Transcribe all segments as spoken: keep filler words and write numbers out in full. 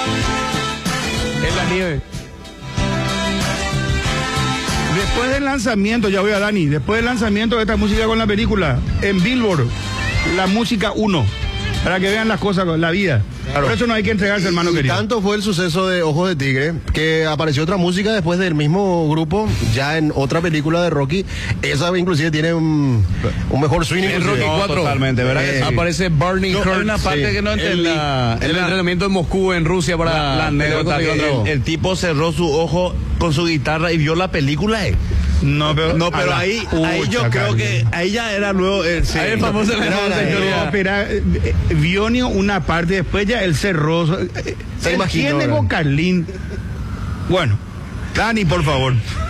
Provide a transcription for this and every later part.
En la nieve. Después del lanzamiento, ya voy a Dani, después del lanzamiento de esta música con la película, en Billboard, la música uno, para que vean las cosas, la vida. Claro. Por eso no hay que entregarse, hermano y querido. Tanto fue el suceso de Ojos de Tigre, que apareció otra música después del mismo grupo, ya en otra película de Rocky. Esa inclusive tiene un, un mejor swing. En Rocky no, cuatro. Totalmente, ¿verdad? Eh, Sí. Aparece Barney No, Hearn. una parte Sí. que no entendí. En la- el La- entrenamiento en Moscú, en Rusia, para La, la anécdota que el, el tipo cerró su ojo con su guitarra y vio la película. Eh. No, pero, No, pero la ahí, ahí yo pucha, creo Carlos. que ahí ya era luego el, sí, Ahí el famoso- era el famoso la- señor. No, pero eh, eh, Bionio una parte, después ya el cerroso. Eh, Se ¿Se imaginó, entiende ¿verdad? con Carlín? Bueno, Dani, por favor.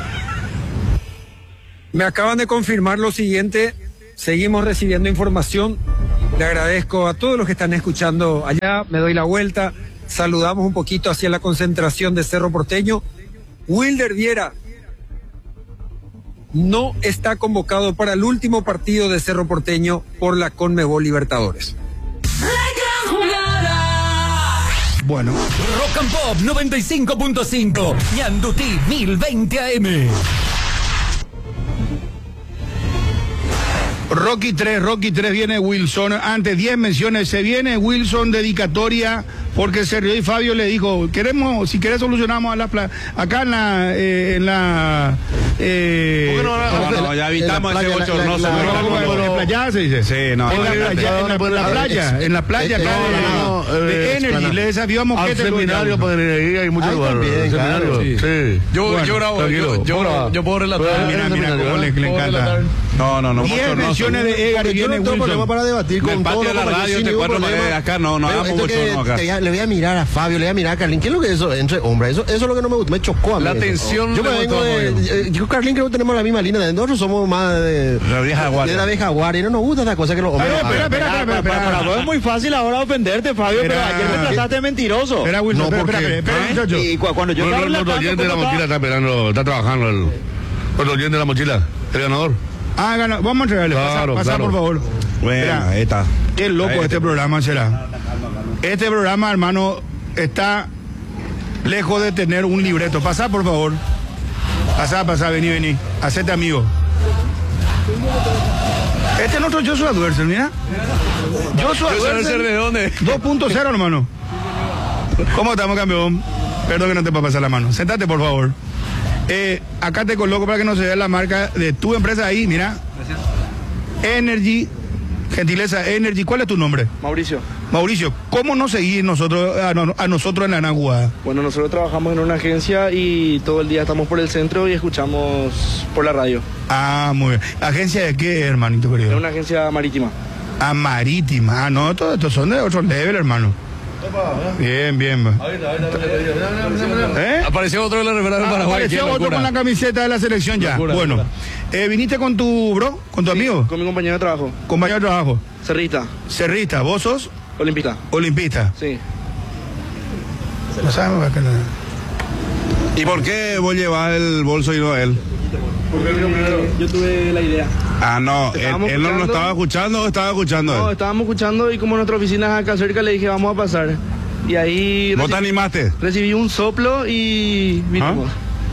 Me acaban de confirmar lo siguiente, seguimos recibiendo información, le agradezco a todos los que están escuchando allá, me doy la vuelta, saludamos un poquito hacia la concentración de Cerro Porteño. Wilder Viera no está convocado para el último partido de Cerro Porteño por la Conmebol Libertadores. Bueno, Rock and Pop noventa y cinco punto cinco, Ñandutí mil veinte A M. Rocky tres, Rocky tres viene Wilson. Antes diez menciones, se viene Wilson, dedicatoria, porque Sergio y Fabio le dijo, queremos, si querés solucionamos a la pla acá en la, eh, en la, eh, ¿Por qué no, no, no, no, ya evitamos en la ese playa, bochornoso. la- la- ¿no? la- en la- en la playa se dice. Sí, no, en la no, playa, no, en la, no, en la no, playa, en la playa, eh, acá no, de, no, de eh, Energy, explanada. le desafiamos Al que te lo seminario digamos. pueden ir ahí, hay muchos Ahí lugares. también, Al claro, seminario, sí. sí. Yo, Bueno, yo grabo, tranquilo, yo, yo, ponga. yo puedo relatar. Pero, Mira, mira seminario, cómo le, le Puedo encanta. relatar. No, no, no. diez bochornoso. menciones de Edgar y Yo viene no tengo problema Wilson. para debatir En el con patio todos de los la compañeros radio, sin te ningún cuatro problema. paredes acá, no, no Pero hagamos esto que bochorno acá. te- le voy a mirar a Fabio, le voy a mirar a Carlín. ¿Qué es lo que es eso? Entre hombres, eso, eso es lo que no me, me chocó a mí. La eso. tensión Yo me le vengo gustó a de. Fabio. eh, Yo, Carlín, creo que tenemos la misma línea. Nosotros somos más de. La vieja guardia. De la vieja guardia. No nos gusta esa cosa que los hombres. Espera, espera, espera, espera, espera, Para vos es muy fácil ahora ofenderte, Fabio, pero Espera. ayer me trataste de mentiroso. Espera, Wilson, No, espera, ¿por espera, qué? espera, espera, muchacho. Y cu- cuando yo No, estaba no, no, el relatando oyente de la cómo mochila estaba- está esperando, está trabajando el, el oyente de la mochila, el ganador. Ah, gana- vamos a entregarle, pasa, Claro, pasa, claro. por favor. Bueno, Espera. ahí está. Qué loco Ahí este está. programa será. Este programa, hermano, está lejos de tener un libreto. Pasá, por favor. Pasá, pasá, vení, vení. Hacete amigo. Este es nuestro Joshua Duercer, mira. Joshua ¿Yo sé Duercer de dónde? dos punto cero, hermano. ¿Cómo estamos, campeón? Perdón que no te pueda pasar la mano. Sentate, por favor. Eh, acá te coloco para que no se vea la marca de tu empresa ahí, mira. Energy, gentileza Energy. ¿Cuál es tu nombre? Mauricio, Mauricio, ¿cómo nos seguís nosotros, a, no- a nosotros en la Nagua? bueno, nosotros trabajamos en una agencia y todo el día estamos por el centro y escuchamos por la radio. Ah, muy bien. ¿Agencia de qué, hermanito Es querido? una agencia marítima. Ah, marítima. Ah, no, todos estos son de otro level, hermano. Bien, bien. ¿Eh? Apareció otro de la Rivera del Ah, Paraguay. apareció qué otro locura. con la camiseta de la selección ya. Locura, bueno, locura. eh, ¿viniste con tu bro, con tu amigo? Con mi compañero de trabajo, Compañero de trabajo. Cerrita, Cerrista, ¿vos sos olimpista. olimpista? Sí. No sabemos acá nada. ¿Y por qué vos llevas el bolso y no él? Yo tuve la idea. Ah, no, él, Estábamos él no lo escuchando. estaba escuchando o estaba escuchando No, él. estábamos escuchando y como nuestra oficina es acá cerca le dije vamos a pasar. Y ahí ¿Vos te reci- animaste? recibí un soplo y vinimos.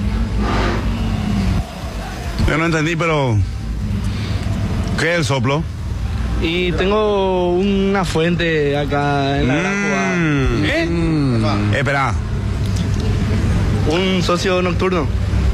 Yo no entendí, pero... ¿Qué es el soplo? Y tengo una fuente acá en la gran jugada. Mm. ¿Eh? Eh, espera. Un socio nocturno.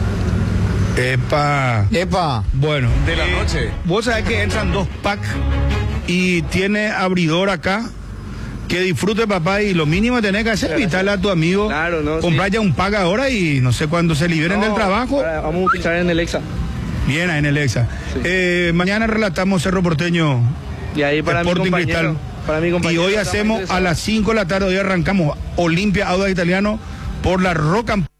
Epa. Epa. Bueno. De la eh, noche. Vos sabés que entran dos packs y tiene abridor acá. Que disfrute, papá, y lo mínimo que tenés que hacer es invitarle a tu amigo. Claro, no, comprar sí. ya un pack ahora y no sé cuándo se liberen No, del trabajo. ahora vamos a utilizar en el Exa. Bien, ahí en el Exa. Sí. Eh, mañana relatamos Cerro Porteño. Y ahí para mi Sporting compañero. Cristal. Para mi Y compañero hoy está más hacemos a interesado. las cinco de la tarde, hoy arrancamos Olimpia Audax Italiano por la Rock and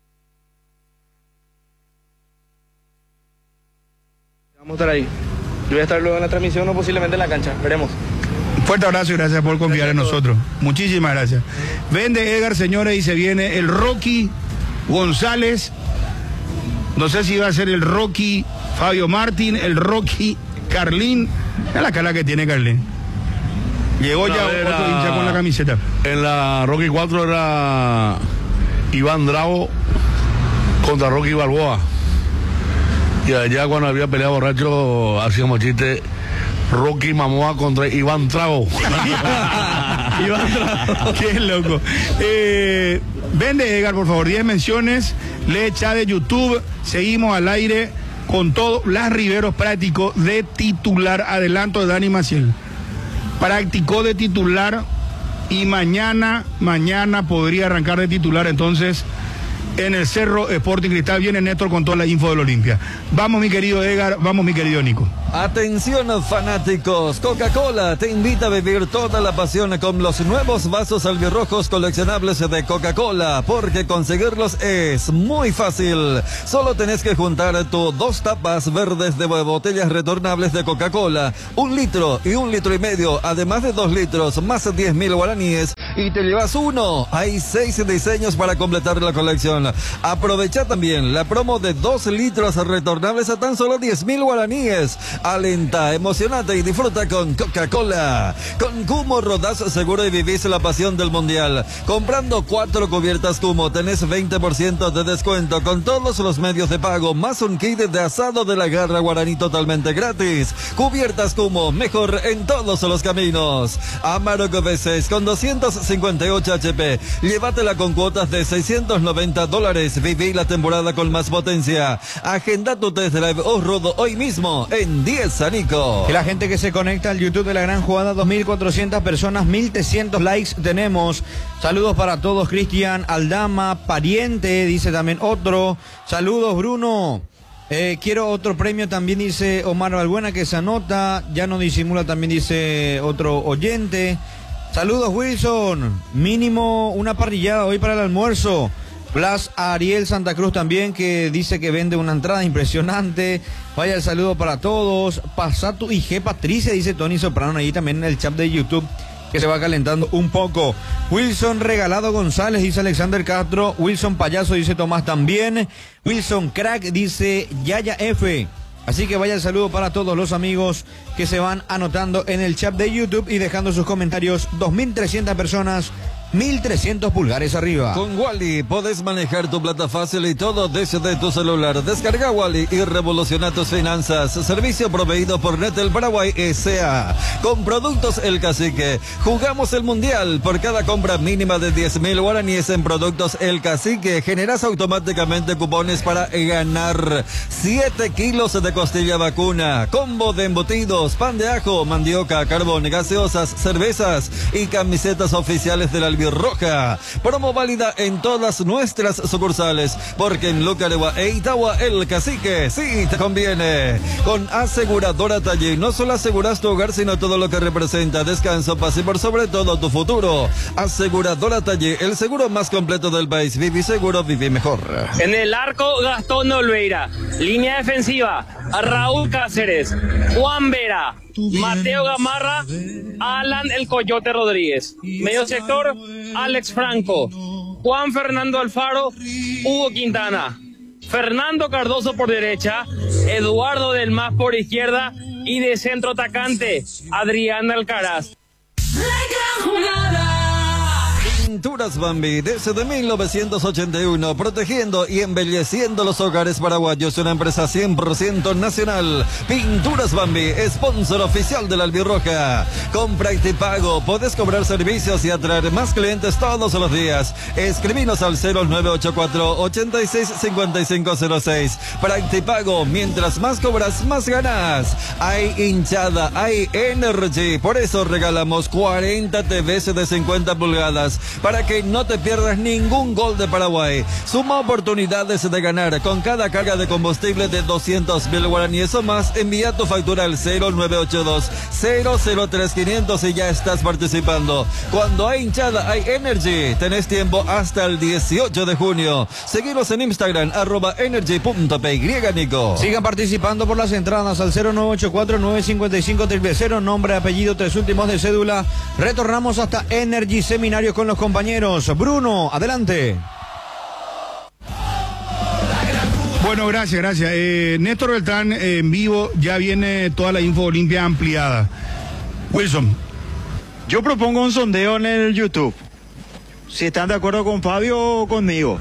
Vamos a estar ahí. Yo voy a estar luego en la transmisión o posiblemente en la cancha. Veremos. Fuerte abrazo y gracias por confiar en nosotros. Muchísimas gracias. Vende Edgar, señores, y se viene el Rocky González. No sé si va a ser el Rocky Fabio Martín, el Rocky Carlín. Es la cara que tiene Carlín. Llegó Una ya vez otro era- hincha con la camiseta. En la Rocky cuatro era Iván Drago contra Rocky Balboa. Y allá cuando había peleado borracho hacíamos chiste Rocky Mamoa contra Iván Trago. Iván Drago. Qué loco. Eh, vende, Edgar, por favor, diez menciones. Lee chat de YouTube. Seguimos al aire con todo. Las Riveros práctico de titular. Adelanto de Dani Maciel. Practicó de titular y mañana, mañana podría arrancar de titular. Entonces, en el Cerro Sporting Cristal viene Néstor con toda la info del Olimpia. Vamos, mi querido Edgar, vamos, mi querido Nico. Atención fanáticos, Coca-Cola te invita a vivir toda la pasión con los nuevos vasos albirrojos coleccionables de Coca-Cola, porque conseguirlos es muy fácil. Solo tenés que juntar tus dos tapas verdes de botellas retornables de Coca-Cola, un litro y un litro y medio, además de dos litros, más diez mil guaraníes, y te llevas uno. Hay seis diseños para completar la colección. Aprovecha también la promo de dos litros retornables a tan solo diez mil guaraníes. Alenta, emocionate y disfruta con Coca-Cola. Con Kumo rodás seguro y vivís la pasión del mundial. Comprando cuatro cubiertas Kumo tenés veinte por ciento de descuento con todos los medios de pago, más un kit de asado de la garra guaraní totalmente gratis. Cubiertas Kumo, mejor en todos los caminos. Amarok V seis con doscientos cincuenta y ocho H P. Llévatela con cuotas de seiscientos noventa dólares. Viví la temporada con más potencia. Agenda tu test drive off-road hoy mismo en diez a Nico. Que la gente que se conecta al YouTube de La Gran Jugada, dos mil cuatrocientas personas, mil trescientos likes tenemos. Saludos para todos, Cristian Aldama, pariente, dice también otro. Saludos, Bruno. Eh, quiero otro premio también, dice Omar Balbuena, que se anota. Ya no disimula, también dice otro oyente. Saludos, Wilson. Mínimo una parrillada hoy para el almuerzo. Blas Ariel Santa Cruz también, que dice que vende una entrada impresionante. Vaya el saludo para todos. Pasatu y G Patricia, dice Tony Soprano ahí también en el chat de YouTube, que se va calentando un poco. Wilson Regalado González, dice Alexander Castro. Wilson Payaso, dice Tomás también. Wilson Crack, dice Yaya F. Así que vaya el saludo para todos los amigos que se van anotando en el chat de YouTube y dejando sus comentarios. dos mil trescientas personas, mil trescientos pulgares arriba. Con Wally podés manejar tu plata fácil y todo desde tu celular. Descarga Wally y revoluciona tus finanzas. Servicio proveído por Netel Paraguay S A Con productos El Cacique. Jugamos el mundial. Por cada compra mínima de diez mil guaraníes en productos El Cacique, generas automáticamente cupones para ganar siete kilos de costilla vacuna, combo de embutidos, pan de ajo, mandioca, carbón, gaseosas, cervezas y camisetas oficiales de la Albirroja. Promo válida en todas nuestras sucursales, porque en Lucaregua e Itagua El Cacique sí te conviene. Con Aseguradora Talle no solo aseguras tu hogar, sino todo lo que representa descanso, paz y por sobre todo tu futuro. Aseguradora Talle, el seguro más completo del país. Viví seguro, viví mejor. En el arco, Gastón Olveira. Línea defensiva, Raúl Cáceres, Juan Vera, Mateo Gamarra, Alan El Coyote Rodríguez. Medio sector, Alex Franco, Juan Fernando Alfaro, Hugo Quintana, Fernando Cardoso por derecha, Eduardo Del Mas por izquierda y de centro atacante, Adrián Alcaraz. Pinturas Bambi, desde mil novecientos ochenta y uno, protegiendo y embelleciendo los hogares paraguayos, una empresa cien por ciento nacional. Pinturas Bambi, sponsor oficial de la Albirroja. Con Practipago podés cobrar servicios y atraer más clientes todos los días. Escribinos al cero nueve ocho cuatro, ochenta y seis, cincuenta y cinco cero seis. Practipago, mientras más cobras, más ganas. Hay hinchada, hay energy, por eso regalamos cuarenta T Vs de cincuenta pulgadas. Para que no te pierdas ningún gol de Paraguay. Suma oportunidades de ganar con cada carga de combustible de doscientos mil guaraníes o más. Envía tu factura al cero nueve ocho dos, cero cero tres quinientos y ya estás participando. Cuando hay hinchada, hay energy. Tenés tiempo hasta el dieciocho de junio. Seguinos en Instagram, arroba energy punto py, Nico. Sigan participando por las entradas al cero nueve ocho cuatro, nueve cinco cinco, cero cero, nombre, apellido, tres últimos de cédula. Retornamos hasta Energy Seminario con los compañeros. Bruno, adelante. Bueno, gracias, gracias. Eh, Néstor Beltrán eh, en vivo, ya viene toda la info Olimpia ampliada. Wilson, Yo propongo un sondeo en el YouTube. Si están de acuerdo con Fabio o conmigo.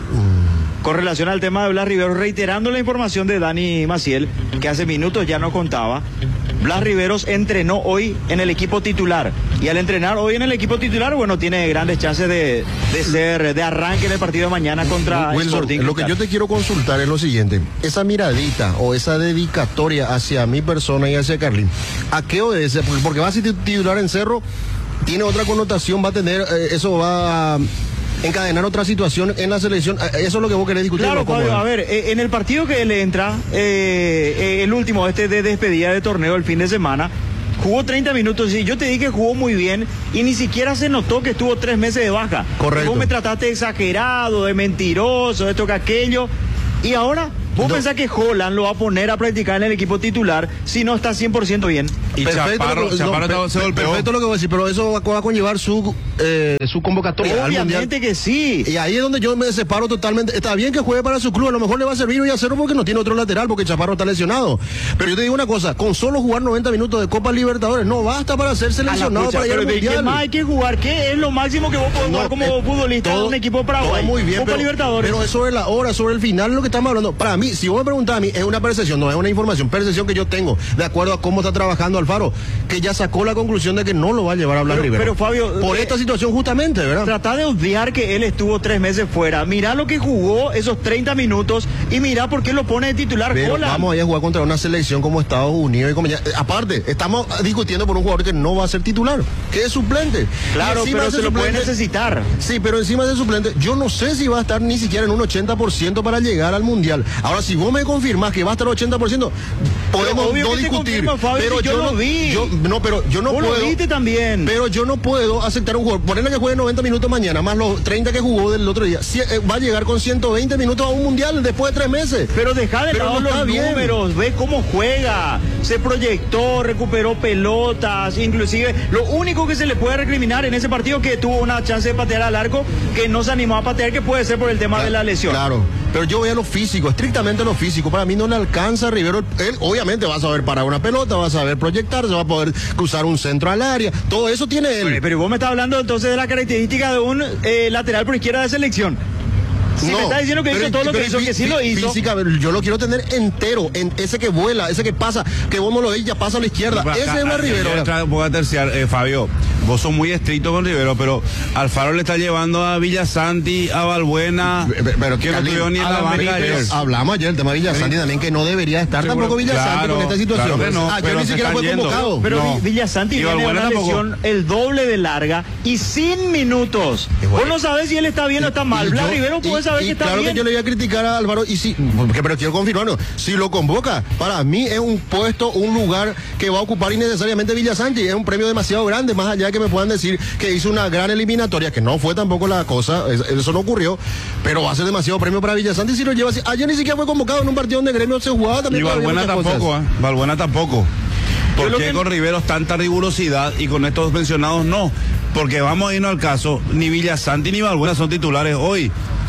Con relación al tema de Blas Riveros, reiterando la información de Dani Maciel, que hace minutos ya no contaba. Blas Riveros entrenó hoy en el equipo titular. Y al entrenar hoy en el equipo titular, bueno, tiene grandes chances de, de ser de arranque en el partido de mañana contra Wilson, Sporting. lo que yo te quiero consultar es lo siguiente. Esa miradita o esa dedicatoria hacia mi persona y hacia Carlín, ¿a qué obedece? Porque va a ser titular en Cerro, tiene otra connotación, va a tener, eh, eso va a encadenar otra situación en la selección. Eso es lo que vos querés discutir. Claro, Fabio, a ver, eh, en el partido que él entra, eh, eh, el último, este de despedida de torneo el fin de semana, jugó treinta minutos y yo te dije que jugó muy bien y ni siquiera se notó que estuvo tres meses de baja. Correcto. Vos me trataste de exagerado, de mentiroso, de esto que aquello. Y ahora, vos no. pensás que Holland lo va a poner a practicar en el equipo titular si no está cien por ciento bien. Y perfecto, Chaparro, lo, Chaparro no, se golpeó. Perfecto lo que voy a decir, pero eso va, va a conllevar su, eh, su convocatoria. Obviamente que sí. Y ahí es donde yo me separo totalmente. Está bien que juegue para su club, a lo mejor le va a servir hoy a Cerro porque no tiene otro lateral, porque Chaparro está lesionado. Pero yo te digo una cosa, con solo jugar noventa minutos de Copa Libertadores, no basta para ser seleccionado para ir al Mundial. ¿Qué más hay que jugar? ¿Qué es lo máximo que vos podés no, jugar como eh, futbolista todo, de un equipo paraguayo? Muy bien, Copa pero, Libertadores. Pero es sobre la hora, sobre el final lo que estamos hablando. Para mí, si vos me preguntás a mí, es una percepción, no es una información, percepción que yo tengo, de acuerdo a cómo está trabajando Alfaro, que ya sacó la conclusión de que no lo va a llevar a Blas Riveros. Pero Fabio, por eh, esta situación justamente, ¿verdad? Trata de obviar que él estuvo tres meses fuera. Mirá lo que jugó esos treinta minutos y mirá por qué lo pone de titular. Pero vamos a ir a jugar contra una selección como Estados Unidos y como ya, aparte, estamos discutiendo por un jugador que no va a ser titular, que es suplente. Claro, pero se lo puede necesitar. Sí, pero encima de suplente, yo no sé si va a estar ni siquiera en un ochenta por ciento para llegar al Mundial. Ahora, si vos me confirmás que va a estar ochenta por ciento, podemos no discutir. Fabio, pero si yo, yo no vi. Yo, no, pero yo no vos puedo. Lo viste también. Pero yo no puedo aceptar un jugador. Ponerle que juegue noventa minutos mañana, más los treinta que jugó del otro día. Si, eh, va a llegar con ciento veinte minutos a un Mundial después de tres meses. Pero deja de lado no los números, ve cómo juega. Se proyectó, recuperó pelotas, inclusive lo único que se le puede recriminar en ese partido que tuvo una chance de patear al arco, que no se animó a patear, que puede ser por el tema claro, de la lesión. Claro, pero yo voy a lo físico, estrictamente a lo físico. Para mí no le alcanza a Rivero. Él obviamente va a saber parar una pelota, va a saber proyectarse, va a poder cruzar un centro al área. Todo eso tiene él. Pero, pero vos me estás hablando entonces de la característica de un eh, lateral por izquierda de selección. Si no, me está diciendo que hizo todo lo que hizo, que sí lo hizo. Física, yo lo quiero tener entero, en ese que vuela, ese que pasa, que vos no lo veis, ya pasa a la izquierda. Ese acá, es la Rivero. Voy a terciar, eh, Fabio. Vos sos muy estricto con Rivero, pero Alfaro le está llevando a Villasanti, a Balbuena, pero que no tuvieron ni en la banca ayer. Hablamos ayer del tema de Villasanti también, que no debería estar sí, tampoco Villasanti claro, con esta situación. Claro no, ayer ni siquiera fue yendo. convocado. Pero no. Villasanti tiene una lesión tampoco. El doble de larga y sin minutos. Vos no sabés si él está bien o está mal. Blas Rivero puede saber y, que está claro bien. Que yo le voy a criticar a Álvaro y sí, porque, pero quiero confirmarlo. Si lo convoca, para mí es un puesto, un lugar que va a ocupar innecesariamente Villasanti. Es un premio demasiado grande, más allá de que me puedan decir que hizo una gran eliminatoria, que no fue tampoco la cosa, eso no ocurrió, pero va a ser demasiado premio para Villasanti si lo lleva así. Ayer ni siquiera fue convocado en un partido donde Gremio se jugaba también. Y Balbuena tampoco, ¿eh? Balbuena tampoco. ¿Por qué que... con Riveros tanta rigurosidad y con estos mencionados no? Porque vamos a irnos al caso, ni Villasanti ni Balbuena son titulares hoy.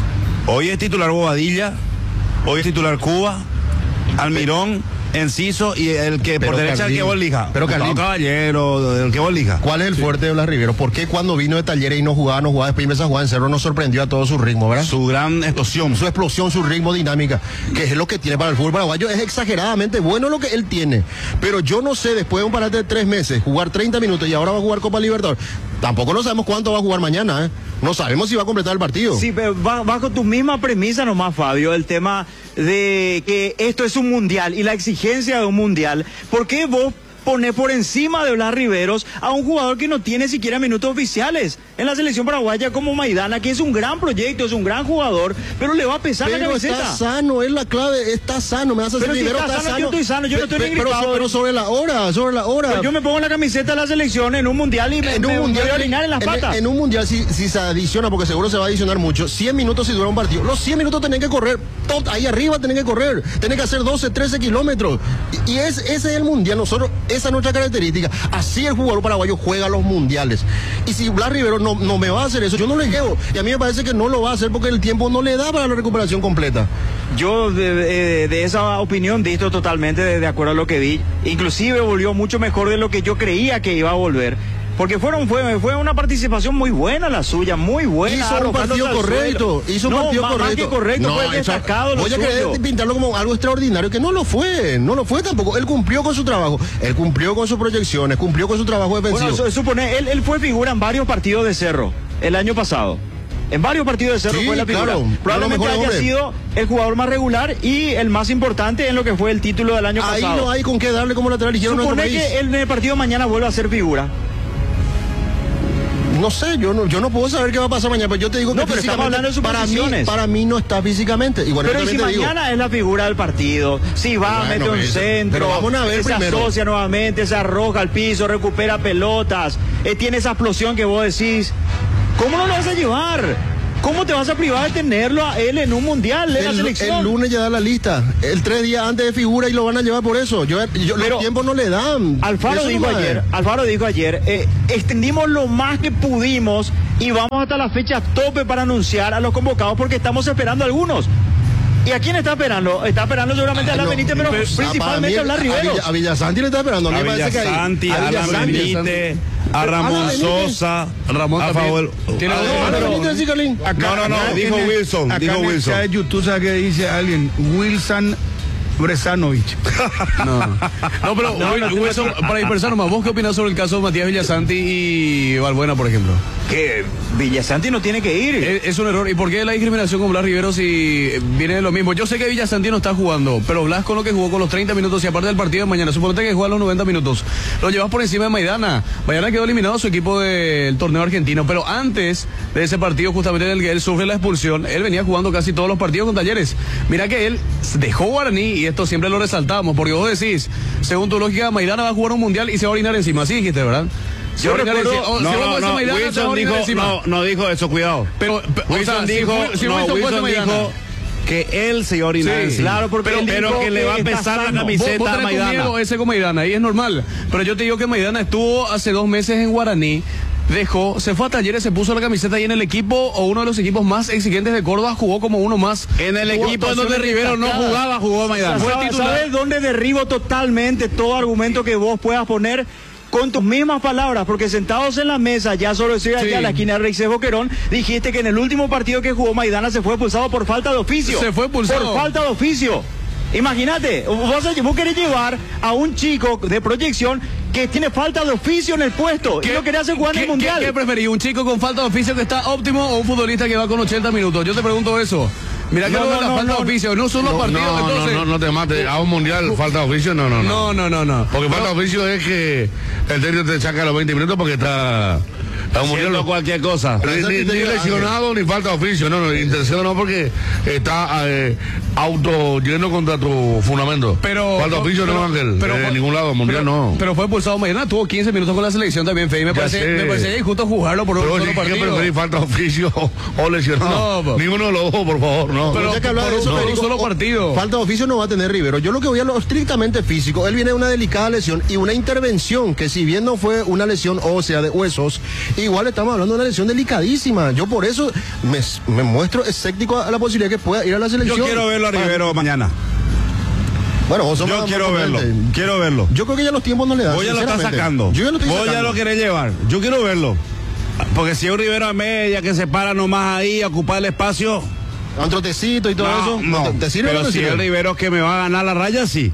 Hoy es titular Bobadilla, hoy es titular Cuba, Almirón, Enciso y el que pero por derecha Carlín, el que vos elijas. Pero Carlín, no, caballero, el que vos elijas. ¿Cuál es el sí. fuerte de Blas Rivero? ¿Por qué cuando vino de Talleres y no jugaba, no jugaba, después empezó a jugar en Cerro, nos sorprendió a todo su ritmo, ¿verdad? Su gran explosión. Su explosión, su ritmo, dinámica, que es lo que tiene para el fútbol paraguayo. Es exageradamente bueno lo que él tiene. Pero yo no sé, después de un parate de tres meses, jugar treinta minutos y ahora va a jugar Copa Libertadores. Tampoco no sabemos cuánto va a jugar mañana, ¿eh? No sabemos si va a completar el partido. Sí, pero bajo tu misma premisa nomás, Fabio, el tema de que esto es un mundial y la exigencia de un mundial. ¿Por qué vos poner por encima de Blas Riveros a un jugador que no tiene siquiera minutos oficiales en la selección paraguaya como Maidana, que es un gran proyecto, es un gran jugador, pero le va a pesar pero la camiseta? Está sano, es la clave, está sano, me vas a hacer pero si Rivero, está, está sano, sano. yo estoy sano, yo no estoy pero, ni gripado. Pero, pero sobre la hora, sobre la hora. Pero yo me pongo la camiseta de la selección en un mundial y me, en un me, mundial, me voy a orinar en las en, patas. En un mundial si, si se adiciona, porque seguro se va a adicionar mucho, cien minutos si dura un partido, los cien minutos tienen que correr, todo, ahí arriba tienen que correr, tienen que hacer doce, trece kilómetros. Y, y es, ese es el mundial, nosotros, esa es nuestra característica. Así el jugador paraguayo juega los mundiales. Y si Blas Rivero no, no me va a hacer eso, yo no le llevo. Y a mí me parece que no lo va a hacer porque el tiempo no le da para la recuperación completa. Yo de, de, de esa opinión disto totalmente de, de acuerdo a lo que vi. Inclusive volvió mucho mejor de lo que yo creía que iba a volver. Porque fueron, fue, fue una participación muy buena la suya, muy buena. Hizo un partido correcto, hizo un no, partido más, correcto. Más que correcto, no, fue destacado. Voy a querer pintarlo como algo extraordinario, que no lo fue, no lo fue tampoco. Él cumplió con su trabajo, él cumplió con sus proyecciones, cumplió con su trabajo defensivo. Bueno, supone, él, él fue figura en varios partidos de Cerro el año pasado. En varios partidos de Cerro sí, fue la figura. Claro, Probablemente haya hombre. sido el jugador más regular y el más importante en lo que fue el título del año Ahí pasado. Ahí no hay con qué darle como lateral izquierdo. Supone que él en el partido de mañana vuelve a ser figura. No sé, yo no, yo no puedo saber qué va a pasar mañana, pero yo te digo que no, pero estamos hablando de sus para mí, para mí no está físicamente. Igual pero si mañana digo, es la figura del partido, si va, bueno, mete un eso, centro, pero vamos a ver se primero. asocia nuevamente, se arroja al piso, recupera pelotas, eh, tiene esa explosión que vos decís, ¿cómo no lo vas a llevar? ¿Cómo te vas a privar de tenerlo a él en un mundial, en el, la selección? El lunes ya da la lista, el tres días antes de figura y lo van a llevar por eso. Yo, yo los tiempos no le dan. Alfaro eso dijo no ayer, Alfaro dijo ayer, eh, extendimos lo más que pudimos y vamos hasta la fecha tope para anunciar a los convocados porque estamos esperando a algunos. ¿Y a quién está esperando? Está esperando seguramente a Alan no, Benítez, pero, pero principalmente a Blas Riveros. A Villasanti le está esperando. A, a Villasanti, a Alan Benítez, a Ramón Sosa, Ramón a favor. ¿Tiene No, no, no, dijo Wilson, dijo Wilson. Acá en YouTube, ¿sabes qué dice alguien? Wilson Bresanovich. No, no pero no, no, Wilson, para dispersar nomás, ¿vos qué opinás sobre el caso de Matías Villasanti y Valbuena, por ejemplo? Que Villasanti no tiene que ir. Es, es un error. ¿Y por qué la discriminación con Blas Riveros si viene de lo mismo? Yo sé que Villasanti no está jugando, pero Blas con lo que jugó con los treinta minutos y aparte del partido de mañana, suponete que juega los noventa minutos, lo llevas por encima de Maidana. Maidana quedó eliminado su equipo del torneo argentino, pero antes de ese partido justamente en el que él sufre la expulsión, él venía jugando casi todos los partidos con Talleres. Mira que él dejó Guaraní y esto siempre lo resaltamos, porque vos decís, según tu lógica, Maidana va a jugar un mundial y se va a orinar encima, así dijiste, ¿verdad? Si Yo recuerdo, oh, no, si no, no, Maidana, Wilson dijo, no, no dijo eso, cuidado. Pero, pero Wilson o sea, dijo, si, si no, Wilson, Wilson dijo que él se iba a orinar. Sí, claro, porque pero, pero que, que le va a pesar la camiseta vos, vos a Maidana. Miedo ese con Maidana, y es normal. Pero yo te digo que Maidana estuvo hace dos meses en Guaraní. Dejó, se fue a Talleres, se puso la camiseta ahí en el equipo o uno de los equipos más exigentes de Córdoba, jugó como uno más. En el equipo en donde Rivero no jugaba, jugó Maidana. ¿Sabes sabe dónde derribo totalmente todo argumento que vos puedas poner? Con tus mismas palabras, porque sentados en la mesa, ya solo decir allá sí. a la esquina de Reixes Boquerón, dijiste que en el último partido que jugó Maidana se fue expulsado por falta de oficio. Se fue expulsado. Por falta de oficio. Imagínate, vos, vos querés llevar a un chico de proyección que tiene falta de oficio en el puesto y no querés hacer jugar en el Mundial. ¿Qué, qué preferís? ¿Un chico con falta de oficio que está óptimo o un futbolista que va con ochenta minutos? Yo te pregunto eso. Mira que no, no, no, la falta no, de oficio, no son los no, partidos, no, entonces... No, no, no te mates, a un mundial falta de oficio, no, no, no. No, no, no, no. Porque falta de oficio es que el técnico te saca los veinte minutos porque está... A un mundial no cualquier cosa. Ni, ni, ni lesionado ni falta de oficio, no, no, intención no porque está eh, auto yendo contra tu fundamento. Pero... Falta de oficio pero, no, Ángel, pero, en ningún lado, mundial pero, no. Pero fue expulsado mañana, tuvo quince minutos con la selección también, Fey, me parece, me parece injusto jugarlo por un solo partido. ¿Qué preferís, falta de oficio o, o lesionado? No, ninguno de los dos, por favor, no. Pero, pero que hablar de eso, no, Federico, un solo partido. Falta de oficio no va a tener Rivero. Yo lo que voy a lo estrictamente físico, él viene de una delicada lesión y una intervención que si bien no fue una lesión ósea de huesos, igual estamos hablando de una lesión delicadísima. Yo por eso me, me muestro escéptico a la posibilidad que pueda ir a la selección. Yo quiero verlo a Rivero ah, mañana. Bueno, vos yo quiero verlo, quiero verlo. Yo creo que ya los tiempos no le dan. Vos ya lo estás sacando. Yo ya lo estoy Vos sacando. ya lo querés llevar. Yo quiero verlo. Porque si es un Rivero a media que se para nomás ahí a ocupar el espacio. Un trotecito y todo no, eso. No, ¿Te sirve pero o no te si sirve? el Rivero que me va a ganar la raya, sí.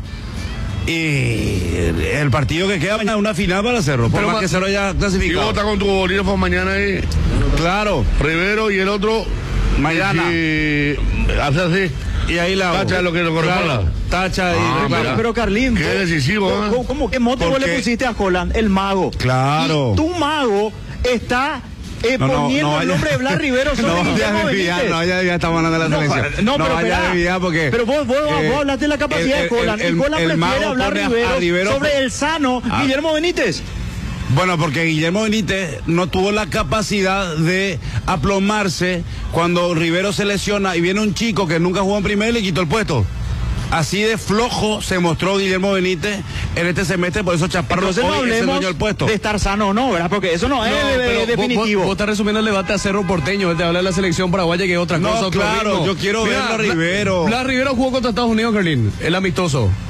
Y el partido que queda mañana es una final para Cerro, por pero más que Cerro ya clasificado. Y vos estás con tu bolígrafo mañana ahí. Claro. Rivero y el otro mañana. Y hace así. Y ahí la tacha lo que lo corresponda. Claro, tacha y ah, pero, pero Carlín, qué decisivo, ¿eh? ¿cómo, cómo, ¿qué mote vos le pusiste a Holland? El mago. Claro. Y tu mago está Eh, no, no, poniendo no el nombre de Blas Rivero sobre no, Guillermo Benítez. No, ya, ya estamos hablando de la no, selección. No, no, pero vaya a desviar porque... Pero vos, vos, eh, vos hablaste de la capacidad el, de Holland. El, y Holland el, el prefiere hablar Rivero, Rivero sobre el sano ah. Guillermo Benítez. Bueno, porque Guillermo Benítez no tuvo la capacidad de aplomarse cuando Rivero se lesiona y viene un chico que nunca jugó en primera y le quitó el puesto. Así de flojo se mostró Guillermo Benítez en este semestre, por eso Chaparro Entonces no hoy es el dueño del puesto. De estar sano o no, ¿verdad? Porque eso no, no es pero definitivo. Vos, vos estás resumiendo el debate a Cerro Porteño, te habla de la selección paraguaya que es otra no, cosa. Claro, ritmo. yo quiero Mira, verlo a Rivero. Blas Rivero jugó contra Estados Unidos, Carlín, el amistoso.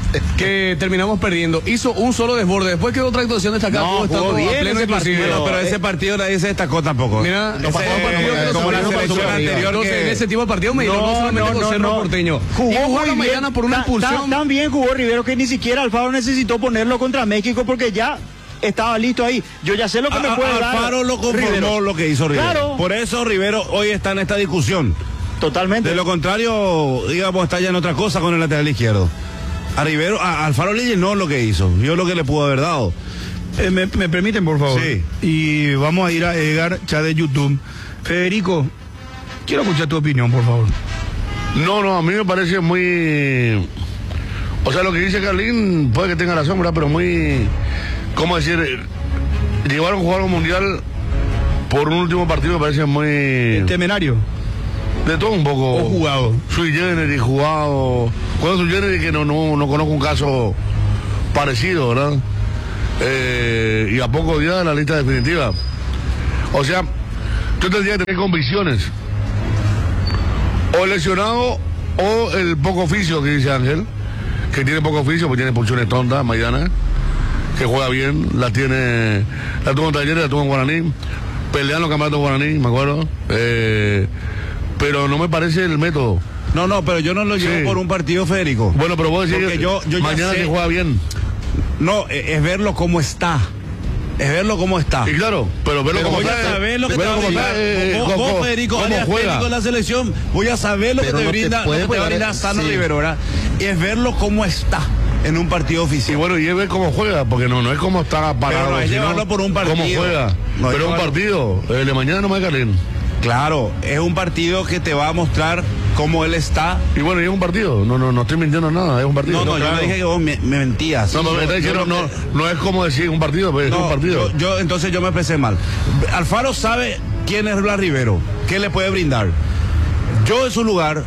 que terminamos perdiendo. Hizo un solo desborde, después quedó otra actuación destacada. No, jugó bien ese partido, pero, pero ese partido nadie se destacó tampoco. Mira, ese, ese, como la selección anterior. Entonces, que... en ese tipo de partido me no, no solamente no, con Cerro no. Porteño. Jugó, jugó muy la bien. mañana por una Ta, expulsión. Ta, tan bien jugó Rivero que ni siquiera Alfaro necesitó ponerlo contra México porque ya estaba listo ahí. Yo ya sé lo que a, me puede a, dar. Alfaro lo conformó Rivero. Lo que hizo Rivero. Claro. Por eso Rivero hoy está en esta discusión. Totalmente. De lo contrario, digamos, está ya en otra cosa con el lateral izquierdo. A Rivero, a Alfaro le llenó lo que hizo. Yo lo que le pudo haber dado. Eh, me, me permiten, por favor. Sí. Y vamos a ir a Edgar, chat de YouTube. Federico, quiero escuchar tu opinión, por favor. No, no, a mí me parece muy... O sea, lo que dice Carlín puede que tenga razón, ¿verdad? Pero muy... ¿Cómo decir? Llevaron a jugar un mundial por un último partido me parece muy... Temerario. De todo un poco. O jugado. Sui generis, jugado. Juego sui generis que no, no, no conozco un caso parecido, ¿verdad? Eh, y a pocos días de la lista definitiva. O sea, tú tendrías que tener convicciones. O el lesionado o el poco oficio que dice Ángel, que tiene poco oficio, porque tiene pulsiones tontas, Maidana, que juega bien, la tiene, la tuvo en Talleres, la tuvo en Guaraní, pelean los campeonatos Guaraní, me acuerdo. Eh, pero no me parece el método. No, no, pero yo no lo llevo sí. por un partido, Federico. Bueno, pero vos decís que yo, yo mañana que juega bien. No, es verlo como está. Es verlo como está. Y claro, pero verlo pero como voy está. a saber lo que te va a brindar. Eh, vos, vos, vos, Federico, alias técnico de la selección, voy a saber lo pero que te no brinda, te lo que te va a brindar Sano sí. Rivero, ¿verdad? Y es verlo como está en un partido oficial. Y bueno, y es ver cómo juega, porque no, no es como está parado. Pero no es llevarlo por un partido. Cómo juega. No pero es un partido. El de mañana no me Carlín. Claro, es un partido que te va a mostrar cómo él está. Y bueno, y es un partido, no no no estoy mintiendo nada, es un partido. No, no, no yo claro. no dije que vos me, me mentías. No, no, me está diciendo, no, no es como decir un partido, pero no, es un partido. Yo, yo, entonces yo me expresé mal. Alfaro sabe quién es Blas Rivero, qué le puede brindar. Yo en su lugar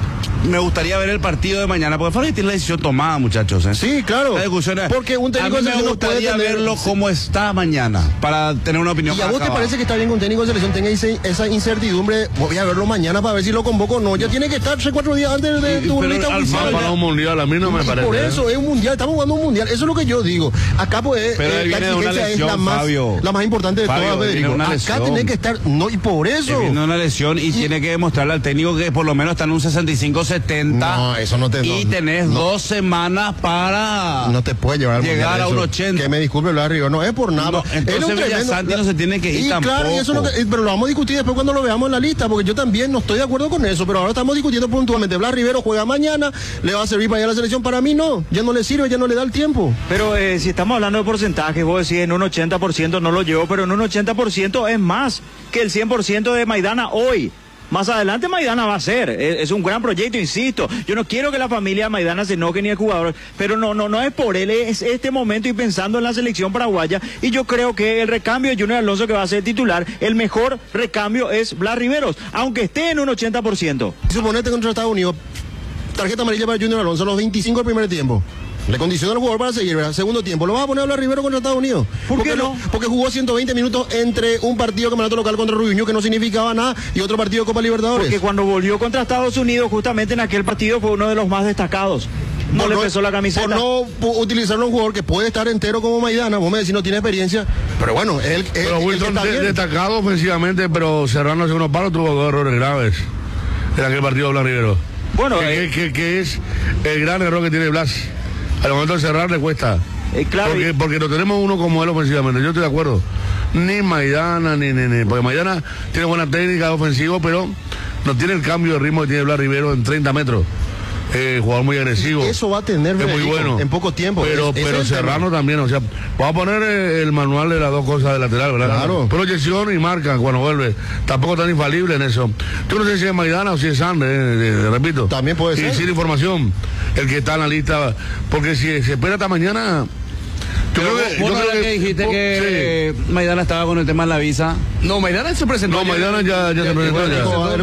me gustaría ver el partido de mañana, porque Alfaro tiene la decisión tomada, muchachos. ¿eh? Sí, claro. Porque un técnico de selección me gustaría no puede tener... verlo como está mañana, para tener una opinión. ¿Y a vos te parece que está bien que un técnico de selección tenga ese, esa incertidumbre? Voy a verlo mañana para ver si lo convoco o no. Ya tiene que estar tres, cuatro días antes de tu lista oficial. Para un mundial, a mí no me y parece. Por eso, es un mundial, estamos jugando un mundial. Eso es lo que yo digo. Acá, pues, pero eh, la exigencia es la más, la más importante de Fabio, todas. Federico. Acá tiene que estar, no, y por eso. Viene una lesión y, y tiene que demostrarle al técnico que por lo menos está en un sesenta y cinco setenta. No, eso no te Y no, tenés no, dos semanas para no te puede llevar llegar a un ochenta. Que me disculpe, Blas Rivero, no es por nada. No, entonces Villasanti no se tiene que ir y tampoco. Claro, y eso es lo que, pero lo vamos a discutir después cuando lo veamos en la lista, porque yo también no estoy de acuerdo con eso, pero ahora estamos discutiendo puntualmente. Blas Rivero juega mañana, le va a servir para ir a la selección, para mí no, ya no le sirve, ya no le da el tiempo. Pero eh, si estamos hablando de porcentajes, vos decís en un ochenta por ciento no lo llevo, pero en un ochenta por ciento es más que el cien por ciento de Maidana hoy. Más adelante Maidana va a ser, es, es un gran proyecto, insisto. Yo no quiero que la familia Maidana se enoje ni el jugador, pero no, no, no es por él, es este momento y pensando en la selección paraguaya. Y yo creo que el recambio de Junior Alonso, que va a ser titular, el mejor recambio es Blas Riveros, aunque esté en un ochenta por ciento. Suponete contra Estados Unidos, tarjeta amarilla para Junior Alonso, los veinticinco del primer tiempo. Le condiciona al jugador para seguir, ¿verdad? Segundo tiempo. ¿Lo vas a poner a Blas Rivero contra Estados Unidos? ¿Por qué no? Porque jugó ciento veinte minutos entre un partido de campeonato local contra Rubiño, que no significaba nada, y otro partido de Copa Libertadores. Porque cuando volvió contra Estados Unidos, justamente en aquel partido fue uno de los más destacados. No por le no, pesó la camiseta. Por no utilizar a un jugador que puede estar entero como Maidana, vos me decís no tiene experiencia, pero bueno, él... él pero Wilson de, destacado ofensivamente, pero cerrando hace unos palos tuvo dos errores graves en aquel partido de Blas Rivero. Bueno, que, eh, que, que es el gran error que tiene Blas. Al momento de cerrar le cuesta. Eh, claro, porque, y... porque no tenemos uno como él ofensivamente. Yo estoy de acuerdo. Ni Maidana, ni, ni, ni. Porque Maidana tiene buena técnica ofensivo, pero no tiene el cambio de ritmo que tiene Blas Rivero en treinta metros. Eh, jugador muy agresivo. Eso va a tener es muy bueno en poco tiempo. Pero, es, pero es Serrano también, o sea, vamos a poner el manual de las dos cosas de lateral, ¿verdad? Claro. Proyección y marca cuando vuelve. Tampoco tan infalible en eso. Yo no sé si es Maidana o si es Sande, eh, eh, repito. También puede y ser. Y sin información, el que está en la lista, porque si se espera hasta mañana. Yo creo que, yo creo que, que dijiste vos, que sí. Maidana estaba con el tema de la visa. No, Maidana se presentó. No, Maidana ya, ya, ya se presentó. Ya.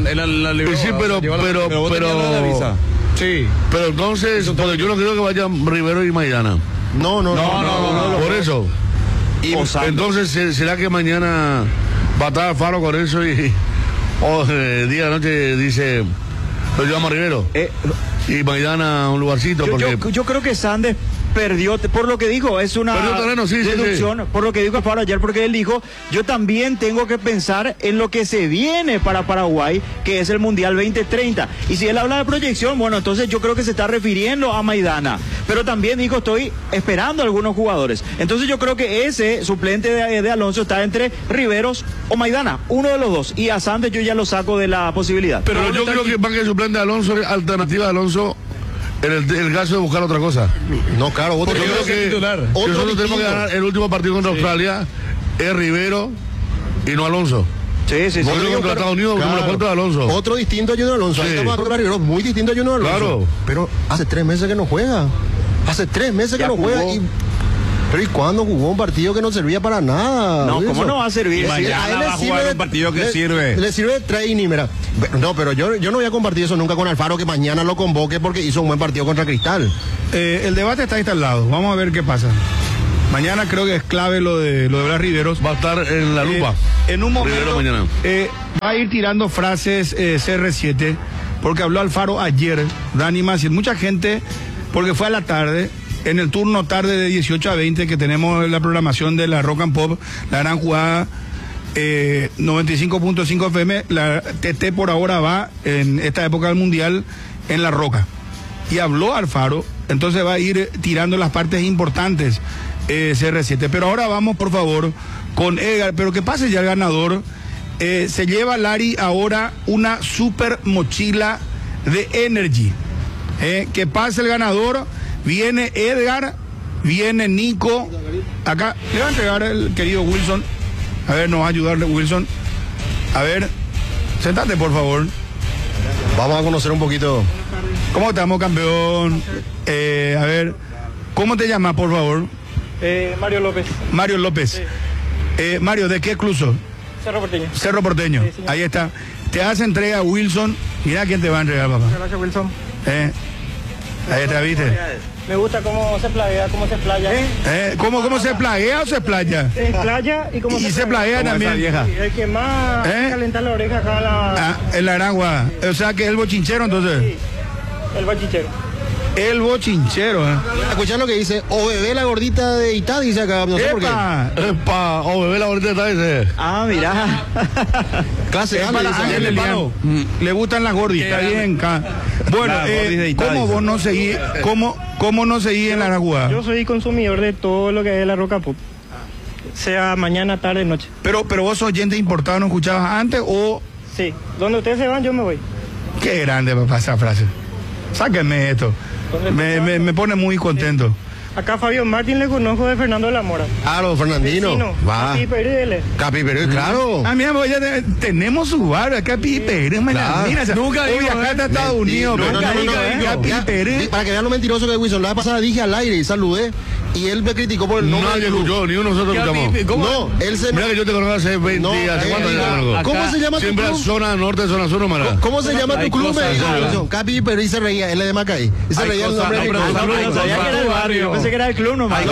Ya. Sí, pero, pero, pero, pero, pero la visa. Sí. Pero entonces, porque yo no creo que vayan Rivero y Maidana. No, no, no. no, no, no, no, no Por eso. Y entonces, ¿será que mañana va a estar Alfaro con eso y oh, eh, día de noche dice, lo llevamos a Rivero? Eh, y Maidana un lugarcito. Yo, porque... yo, yo creo que Sandes perdió, por lo que dijo, es una terreno, sí, deducción, sí, sí. Por lo que dijo Alfaro ayer, porque él dijo, yo también tengo que pensar en lo que se viene para Paraguay, que es el Mundial veinte treinta. Y si él habla de proyección, bueno, entonces yo creo que se está refiriendo a Maidana. Pero también dijo, estoy esperando a algunos jugadores. Entonces yo creo que ese suplente de, de Alonso está entre Riveros o Maidana, uno de los dos. Y a Sandes yo ya lo saco de la posibilidad. Pero, Pero yo creo aquí? que más que el suplente de Alonso, alternativa de Alonso, en el, el caso de buscar otra cosa. No, claro, vos Porque yo creo que, titular. que nosotros distinto. tenemos que ganar el último partido contra sí. Australia, es Rivero y no Alonso. Sí, sí, sí. Porque contra Estados Unidos, claro. como lo de Alonso. Otro distinto a Junior Alonso. Sí. Ahí estamos contra Rivero, muy distinto a Junior Alonso. Claro. Pero hace tres meses que no juega. Hace tres meses ya que no jugó. juega y... Pero ¿y cuándo jugó un partido que no servía para nada? No, ¿cómo no va a servir? Y mañana va a jugar un partido que le, sirve. Le sirve de training, mira. No, pero yo, yo no voy a compartir eso nunca con Alfaro, que mañana lo convoque porque hizo un buen partido contra Cristal. Eh, el debate está instalado. Vamos a ver qué pasa. Mañana creo que es clave lo de lo de Blas Riveros. Va a estar en la lupa. Eh, en un momento eh, va a ir tirando frases eh, C R siete, porque habló Alfaro ayer, Dani Maciel. Mucha gente, porque fue a la tarde, en el turno tarde de dieciocho a veinte, que tenemos la programación de la Rock and Pop, la gran jugada eh, noventa y cinco punto cinco F M, la T T por ahora va en esta época del Mundial en La Roca. Y habló Alfaro, entonces va a ir tirando las partes importantes eh, C R siete. Pero ahora vamos, por favor, con Edgar, pero que pase ya el ganador. Eh, se lleva Lari ahora una super mochila de Energy. Eh, que pase el ganador. Viene Edgar, viene Nico. Acá le va a entregar el querido Wilson. A ver, nos va a ayudarle Wilson. A ver, sentate por favor. Vamos a conocer un poquito. ¿Cómo estamos, campeón? Eh, a ver, ¿cómo te llamas, por favor? Eh, Mario López. Mario López. Sí. Eh, Mario, ¿de qué club sos? Cerro Porteño. Cerro Porteño. Sí, ahí está. Te hace entrega Wilson. Mira quién te va a entregar, papá. Gracias, Wilson. Eh, ahí está, ¿viste? Me gusta cómo se plaguea, cómo se playa. ¿Eh? ¿Eh? ¿Cómo, ¿Cómo se plaguea o se playa? Se playa y cómo y se, se plaguea también. Vieja. El que más ¿Eh? calienta la oreja acá la... Ah, en la Aragua. O sea que es el bochinchero entonces. Sí, el bochinchero. El bochinchero, ¿eh? Escuchá lo que dice, o bebé la gordita de Itá, dice acá, no sé por qué. Epa, o bebé la gordita de Itá, dice. Ah, mira. Clase A, le dice le, mm. le gustan las gorditas, bien. Bueno, eh, ¿cómo vos no seguís, cómo, cómo no seguís en la Aragua? Yo soy consumidor de todo lo que es la Roca Pop. Sea mañana, tarde, noche. Pero, pero vos sos oyente importado, ¿no escuchabas antes o...? Sí, donde ustedes se van, yo me voy. Qué grande, papá, esa frase. Sáquenme esto. Me, me, me pone muy contento. Sí. Acá Fabio Martín le conozco de Fernando de la Mora. Ah, los Fernandino. Vecino. Va. Capi Perú, Capi Perú, claro. Ah, mira, ya te, tenemos su bar, Capi Perú. Claro. Mira, nunca digo, viajaste a Estados Unidos. No, no, no, no, no, Capi Perú. Para que vean lo mentiroso que es Wilson, la vez pasada dije al aire y saludé. Y él me criticó por el nombre. Nadie escuchó, ni uno nosotros escuchamos. No, él se... Mira que yo te conozco hace veinte días. ¿Hace cuánto te conozco? ¿Cómo se llama tu club? Siempre zona norte, zona sur, Mara. ¿Cómo se llama tu club? Capi Perú y se reía, él es de Macaí. Y se reía el nombre de mi club. Sabía que era el barrio, pensé que era el club nomás.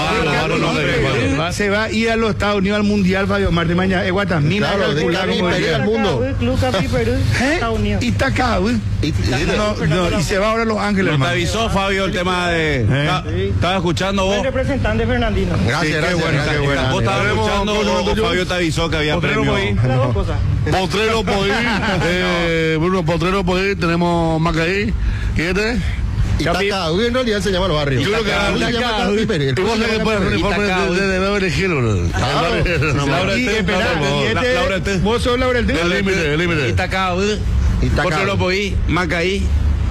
Se va a ir a los Estados Unidos al Mundial, Fabio Martín, mañana. Es Guatemala. Claro, de Capi Perú al mundo. Club Capi Perú, Estados Unidos. Y está acá, güey. Y se va ahora a Los Ángeles, hermano. Te avisó, Fabio, el tema de... Estaba escuchando vos. El representante Fernandino. Gracias, gracias. Qué bueno. Vos estabas escuchando o Fabio te avisó que había premio. Las dos cosas. Potrero Podí, eh, Bruno, Potrero Podí, tenemos Macaí. ¿Y este? Itaca, en realidad se llama los barrios. Yo creo que se llama Capi Perú. Y vos sabés que puedes hacer un informe de Beverly Hills, bro. Vos sos Laura el El límite, el límite. Itaca, Potrero Podí, Macaí.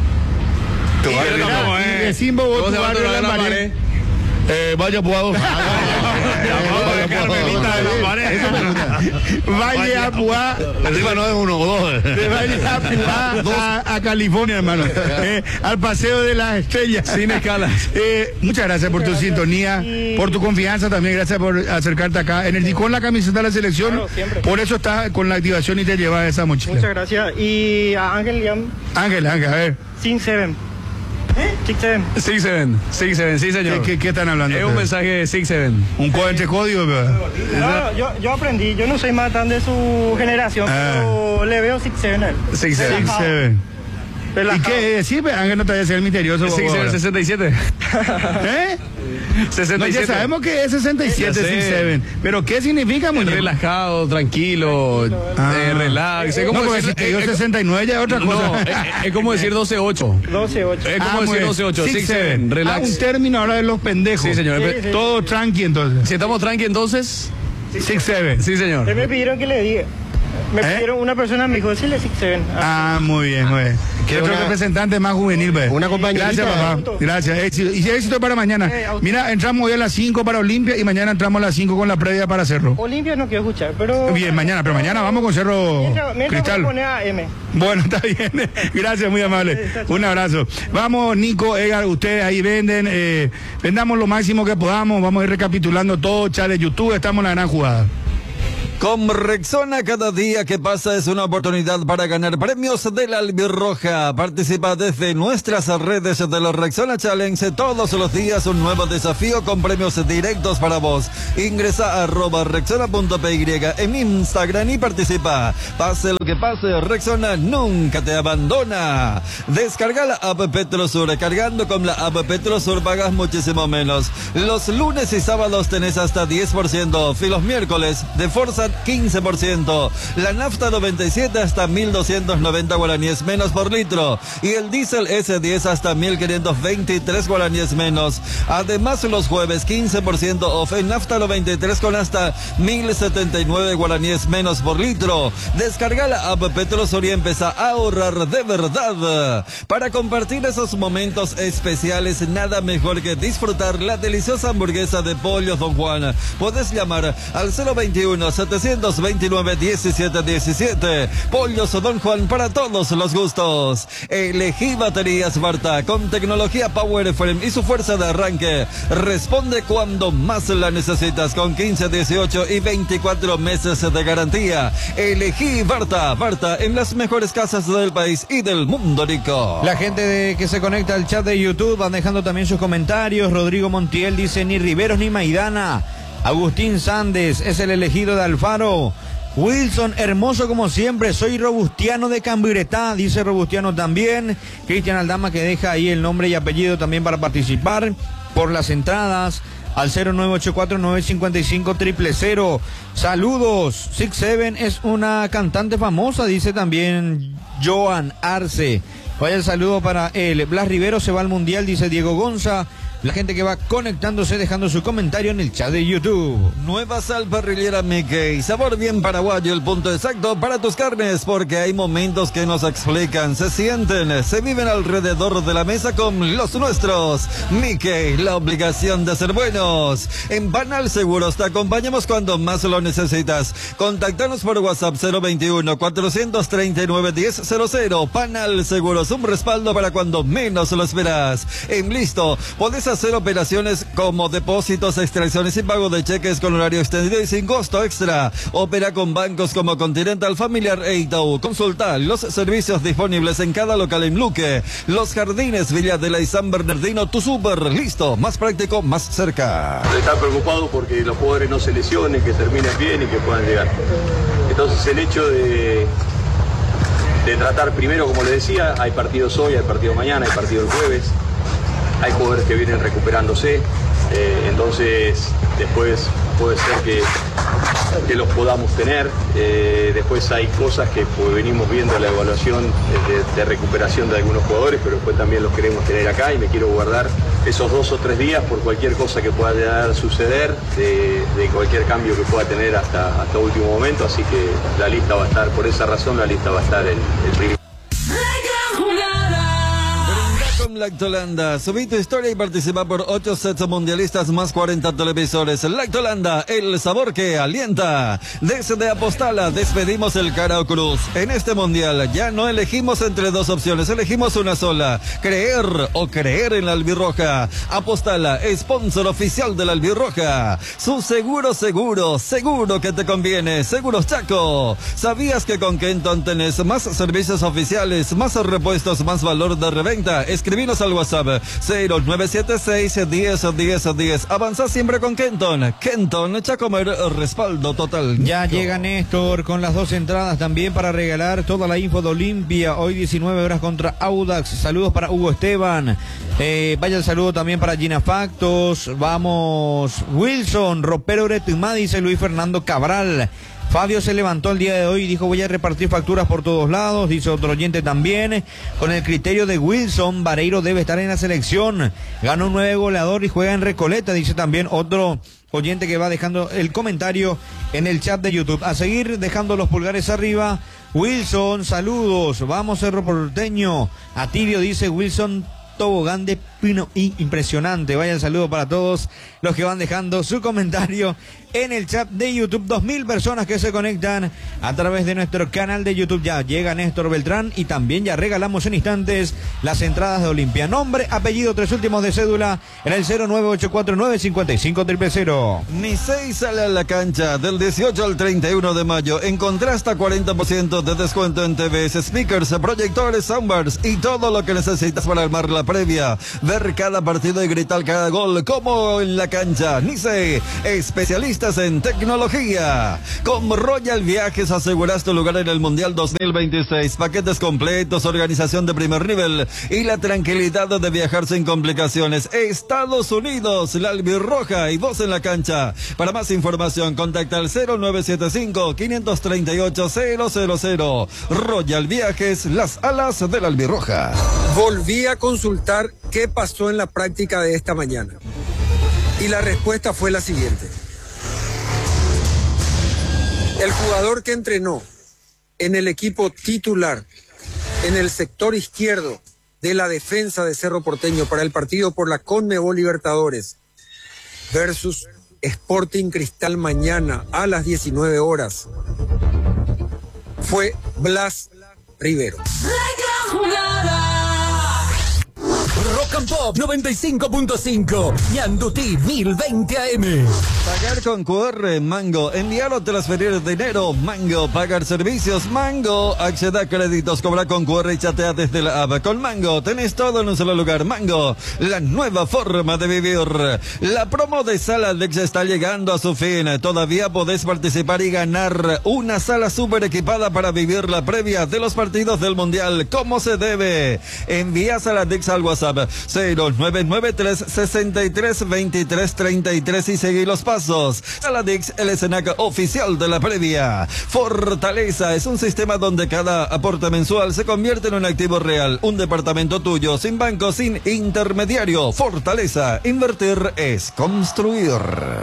Y decimos vos tu barrio en la pared. Eh, vaya Puado. Vaya a Puá. Encima no es uno o dos. Vaya a Puá a, a California, hermano. Eh, al paseo de las estrellas. Sin escalas. Eh, muchas gracias por tu sintonía, por tu confianza también. Gracias por acercarte acá. Energy con la camiseta de la selección. Claro, siempre. Por eso estás con la activación y te llevas esa mochila. Muchas gracias. Y a Ángel Liam. Ángel, Ángel, a ver. Sin Seven. Six Seven. Six Seven, Six Seven, sí señor. ¿Qué, qué, qué están hablando? Es un mensaje de Six Seven. ¿Un coche código? No, yo, yo aprendí, yo no soy más tan de su generación, ah. pero le veo Six Seven a él. Six Seven. Six Seven. ¿Y qué? Sí, Ángel no te vaya a ser el misterioso. Sí, sí, el sesenta y siete. ¿Eh? sesenta y siete. No, ya sabemos que es sesenta y siete, sesenta y siete. ¿Pero qué significa, muñeco? Relajado, tranquilo, ah. eh, relax. Es como no, porque decir, si te digo eh, sesenta y nueve ya es otra no, cosa. Es, es como decir doce ocho. doce ocho. Es como ah, decir doce ocho. six seven. Relax. Ah, un término ahora de los pendejos. Sí, señor. Sí, sí, Todo sí. tranqui, entonces. Si estamos tranqui, entonces. six seven. Sí, señor. Me pidieron que le diga. Me ¿Eh? pidieron, una persona me dijo, decirle six seven. Ah, muy bien, muy bien. Que otro una- representante más juvenil, ¿ves? Una compañerita. Gracias, papá. Gracias. Éxito. Y éxito para mañana. Eh, a usted. Mira, entramos hoy a las cinco para Olimpia y mañana entramos a las cinco con la previa para Cerro. Olimpia no quiero escuchar, pero... Bien, mañana, pero mañana vamos con Cerro Mientras, mientras voy a Cristal. poner a M. Bueno, está bien. Gracias, muy amable. Un abrazo. Vamos, Nico, Edgar, ustedes ahí venden. Eh, vendamos lo máximo que podamos. Vamos a ir recapitulando todo. Chat de YouTube. Estamos en la gran jugada. Con Rexona, cada día que pasa es una oportunidad para ganar premios de la Albirroja. Participa desde nuestras redes de los Rexona Challenge. Todos los días un nuevo desafío con premios directos para vos. Ingresa a arroba rexona.py en Instagram y participa. Pase lo que pase, Rexona nunca te abandona. Descarga la app Petrosur. Cargando con la app Petrosur pagas muchísimo menos. Los lunes y sábados tenés hasta diez por ciento off y los miércoles de Forza quince por ciento. La nafta noventa y siete hasta mil doscientos noventa guaraníes menos por litro. Y el diésel ese diez hasta mil quinientos veintitrés guaraníes menos. Además, los jueves quince por ciento off en nafta noventa y tres con hasta mil setenta y nueve guaraníes menos por litro. Descarga la app Petrosur y empieza a ahorrar de verdad. Para compartir esos momentos especiales, nada mejor que disfrutar la deliciosa hamburguesa de Pollos Don Juan. Puedes llamar al cero veintiuno, setecientos veintinueve, diecisiete diecisiete. Pollos Don Juan para todos los gustos. Elegí baterías Barta con tecnología Power Frame y su fuerza de arranque. Responde cuando más la necesitas con quince, dieciocho y veinticuatro meses de garantía. Elegí Barta. Barta en las mejores casas del país y del mundo, Nico. La gente de, que se conecta al chat de YouTube van dejando también sus comentarios. Rodrigo Montiel dice, ni Riveros ni Maidana. Agustín Sández es el elegido de Alfaro. Wilson, hermoso como siempre, soy Robustiano de Camburetá, dice Robustiano también. Cristian Aldama que deja ahí el nombre y apellido también para participar por las entradas al cero nueve ocho cuatro nueve cinco cinco cero cero cero. Saludos, Six Seven es una cantante famosa, dice también Joan Arce. Vaya el saludo para él. Blas Rivero se va al Mundial, dice Diego Gonza. La gente que va conectándose, dejando su comentario en el chat de YouTube. Nueva sal parrillera Mickey, sabor bien paraguayo, el punto exacto para tus carnes, porque hay momentos que nos explican, se sienten, se viven alrededor de la mesa con los nuestros. Mickey, la obligación de ser buenos. En Panal Seguros te acompañamos cuando más lo necesitas. Contactanos por WhatsApp cero veintiuno, cuatrocientos treinta y nueve, diez cero cero. Panal Seguros, un respaldo para cuando menos lo esperas. En Listo, podés hacer operaciones como depósitos, extracciones y pago de cheques con horario extendido y sin costo extra. Opera con bancos como Continental, Familiar e Itaú. Consulta los servicios disponibles en cada local en Luque, Los Jardines, Villadela y San Bernardino. Tu súper, Listo, más práctico, más cerca. Está preocupado porque los jugadores no se lesionen, que terminen bien y que puedan llegar. Entonces el hecho de, de tratar primero, como le decía, hay partidos hoy, hay partido mañana, hay partido el jueves. Hay jugadores que vienen recuperándose, eh, entonces después puede ser que, que los podamos tener. Eh, después hay cosas que pues, venimos viendo la evaluación de, de recuperación de algunos jugadores, pero después también los queremos tener acá y me quiero guardar esos dos o tres días por cualquier cosa que pueda llegar a suceder, de, de cualquier cambio que pueda tener hasta, hasta último momento, así que la lista va a estar, por esa razón la lista va a estar el, el primer. Con Lactolanda, subí tu historia y participa por ocho sets mundialistas más cuarenta televisores. Lactolanda, el sabor que alienta. Desde Apostala despedimos el Carao Cruz. En este mundial ya no elegimos entre dos opciones, elegimos una sola: creer o creer en la albirroja. Apostala, sponsor oficial de la albirroja. Su seguro seguro, seguro que te conviene. Seguros Chaco. ¿Sabías que con Kenton tenés más servicios oficiales, más repuestos, más valor de reventa? Escribinos Escríbenos al WhatsApp cero nueve siete seis, diez, diez, diez. Avanza siempre con Kenton. Kenton, echa a comer, respaldo total. Ya llega Néstor con las dos entradas también para regalar toda la info de Olimpia. Hoy diecinueve horas contra Audax. Saludos para Hugo Esteban. Eh, vaya el saludo también para Gina Factos. Vamos, Wilson, Ropero Retumá, dice Luis Fernando Cabral. Fabio se levantó el día de hoy y dijo: voy a repartir facturas por todos lados. Dice otro oyente también: con el criterio de Wilson, Vareiro debe estar en la selección. Gana un nueve goleador y juega en Recoleta, dice también otro oyente que va dejando el comentario en el chat de YouTube. A seguir dejando los pulgares arriba. Wilson, saludos. Vamos, Cerro Porteño. A Tibio dice Wilson, tobogán de pino y impresionante. Vaya el saludo para todos los que van dejando su comentario en el chat de YouTube. Dos mil personas que se conectan a través de nuestro canal de YouTube. Ya llega Néstor Beltrán y también ya regalamos en instantes las entradas de Olimpia. Nombre, apellido, tres últimos de cédula en el cero nueve ocho cuatro nueve cinco cinco cero cero. Nicey sale a la cancha del dieciocho al treinta y uno de mayo. Encontrá hasta cuarenta por ciento de descuento en T Vs, speakers, proyectores, soundbars y todo lo que necesitas para armar la previa. Ver cada partido y gritar cada gol como en la cancha. Nicey, especialistas en tecnología. Con Royal Viajes aseguras tu lugar en el Mundial dos mil veintiséis. Paquetes completos, organización de primer nivel y la tranquilidad de viajar sin complicaciones. Estados Unidos, la albirroja y vos en la cancha. Para más información, contacta al cero nueve siete cinco, cinco tres ocho, cero cero cero. Royal Viajes, las alas de la albirroja. Volví a consultar qué pasó en la práctica de esta mañana. Y la respuesta fue la siguiente. El jugador que entrenó en el equipo titular, en el sector izquierdo de la defensa de Cerro Porteño para el partido por la Conmebol Libertadores versus Sporting Cristal mañana a las diecinueve horas, fue Blas Rivero. Rock and Pop noventa y cinco punto cinco, Ñandutí mil veinte A M. Pagar con Q R, Mango. Enviar o transferir dinero, Mango. Pagar servicios, Mango. Acceda a créditos, cobra con Q R y chatea desde la app. Con Mango tenés todo en un solo lugar. Mango, la nueva forma de vivir. La promo de Saladex está llegando a su fin. Todavía podés participar y ganar una sala súper equipada para vivir la previa de los partidos del Mundial como se debe. Envía Saladex al WhatsApp cero nueve nueve tres, sesenta y tres, veintitrés, treinta y tres y seguí los pasos. Saladix, el escenario oficial de la previa. Fortaleza es un sistema donde cada aporte mensual se convierte en un activo real. Un departamento tuyo, sin banco, sin intermediario. Fortaleza, invertir es construir.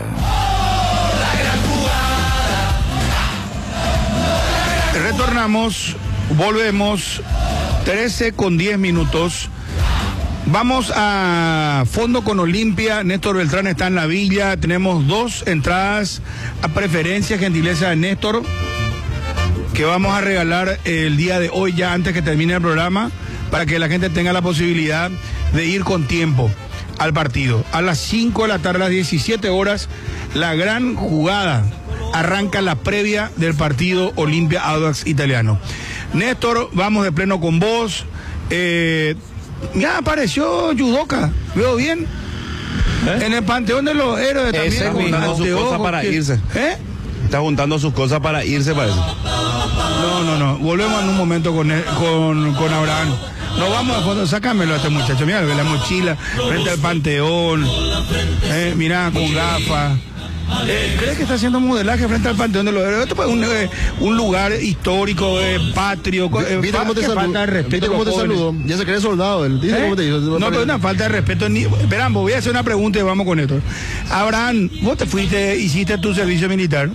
Retornamos, volvemos, trece con diez minutos. Vamos a fondo con Olimpia. Néstor Beltrán está en la villa. Tenemos dos entradas a preferencia, gentileza de Néstor, que vamos a regalar el día de hoy, ya antes que termine el programa, para que la gente tenga la posibilidad de ir con tiempo al partido. A las cinco de la tarde, a las diecisiete horas, la gran jugada. Arranca la previa del partido Olimpia Audax Italiano. Néstor, vamos de pleno con vos. Eh... Ya apareció Yudoka, ¿veo bien? ¿Eh? En el Panteón de los Héroes también. Está juntando sus cosas para que... irse. ¿Eh? Está juntando sus cosas para irse, parece. No, no, no. Volvemos en un momento con, el, con, con Abraham. Nos vamos a fondo. Sácamelo a este muchacho. Mira, la mochila frente al Panteón. Eh, mirá, con gafas. Eh, ¿Crees que está haciendo modelaje frente al Panteón de los Héroes? Esto es un, eh, un lugar histórico, eh, patrio. Eh, ¿Viste cómo te saludó? ¿Viste cómo te saludó? Ya se cree soldado él. ¿Dice ¿Eh? cómo te dijo? No, pero una falta de respeto. Ni... Esperan, voy a hacer una pregunta y vamos con esto. Abraham, vos te fuiste, hiciste tu servicio militar.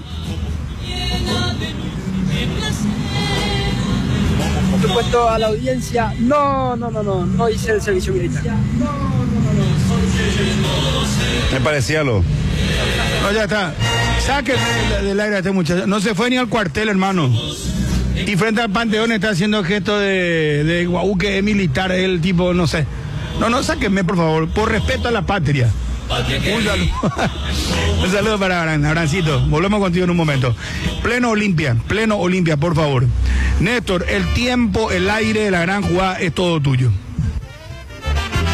Por supuesto, a la audiencia, no, no, no, no, no hice el servicio militar. Me parecía lo. No, ya está. Sáquenme del, del aire a este muchacho. No se fue ni al cuartel, hermano. Y frente al Panteón está haciendo gesto de, de guau, que es militar, el tipo, no sé. No, no, sáquenme, por favor, por respeto a la patria. Un saludo. Un saludo para Abraham, Abrancito. Volvemos contigo en un momento. Pleno Olimpia, pleno Olimpia, por favor. Néstor, el tiempo, el aire, la gran jugada es todo tuyo.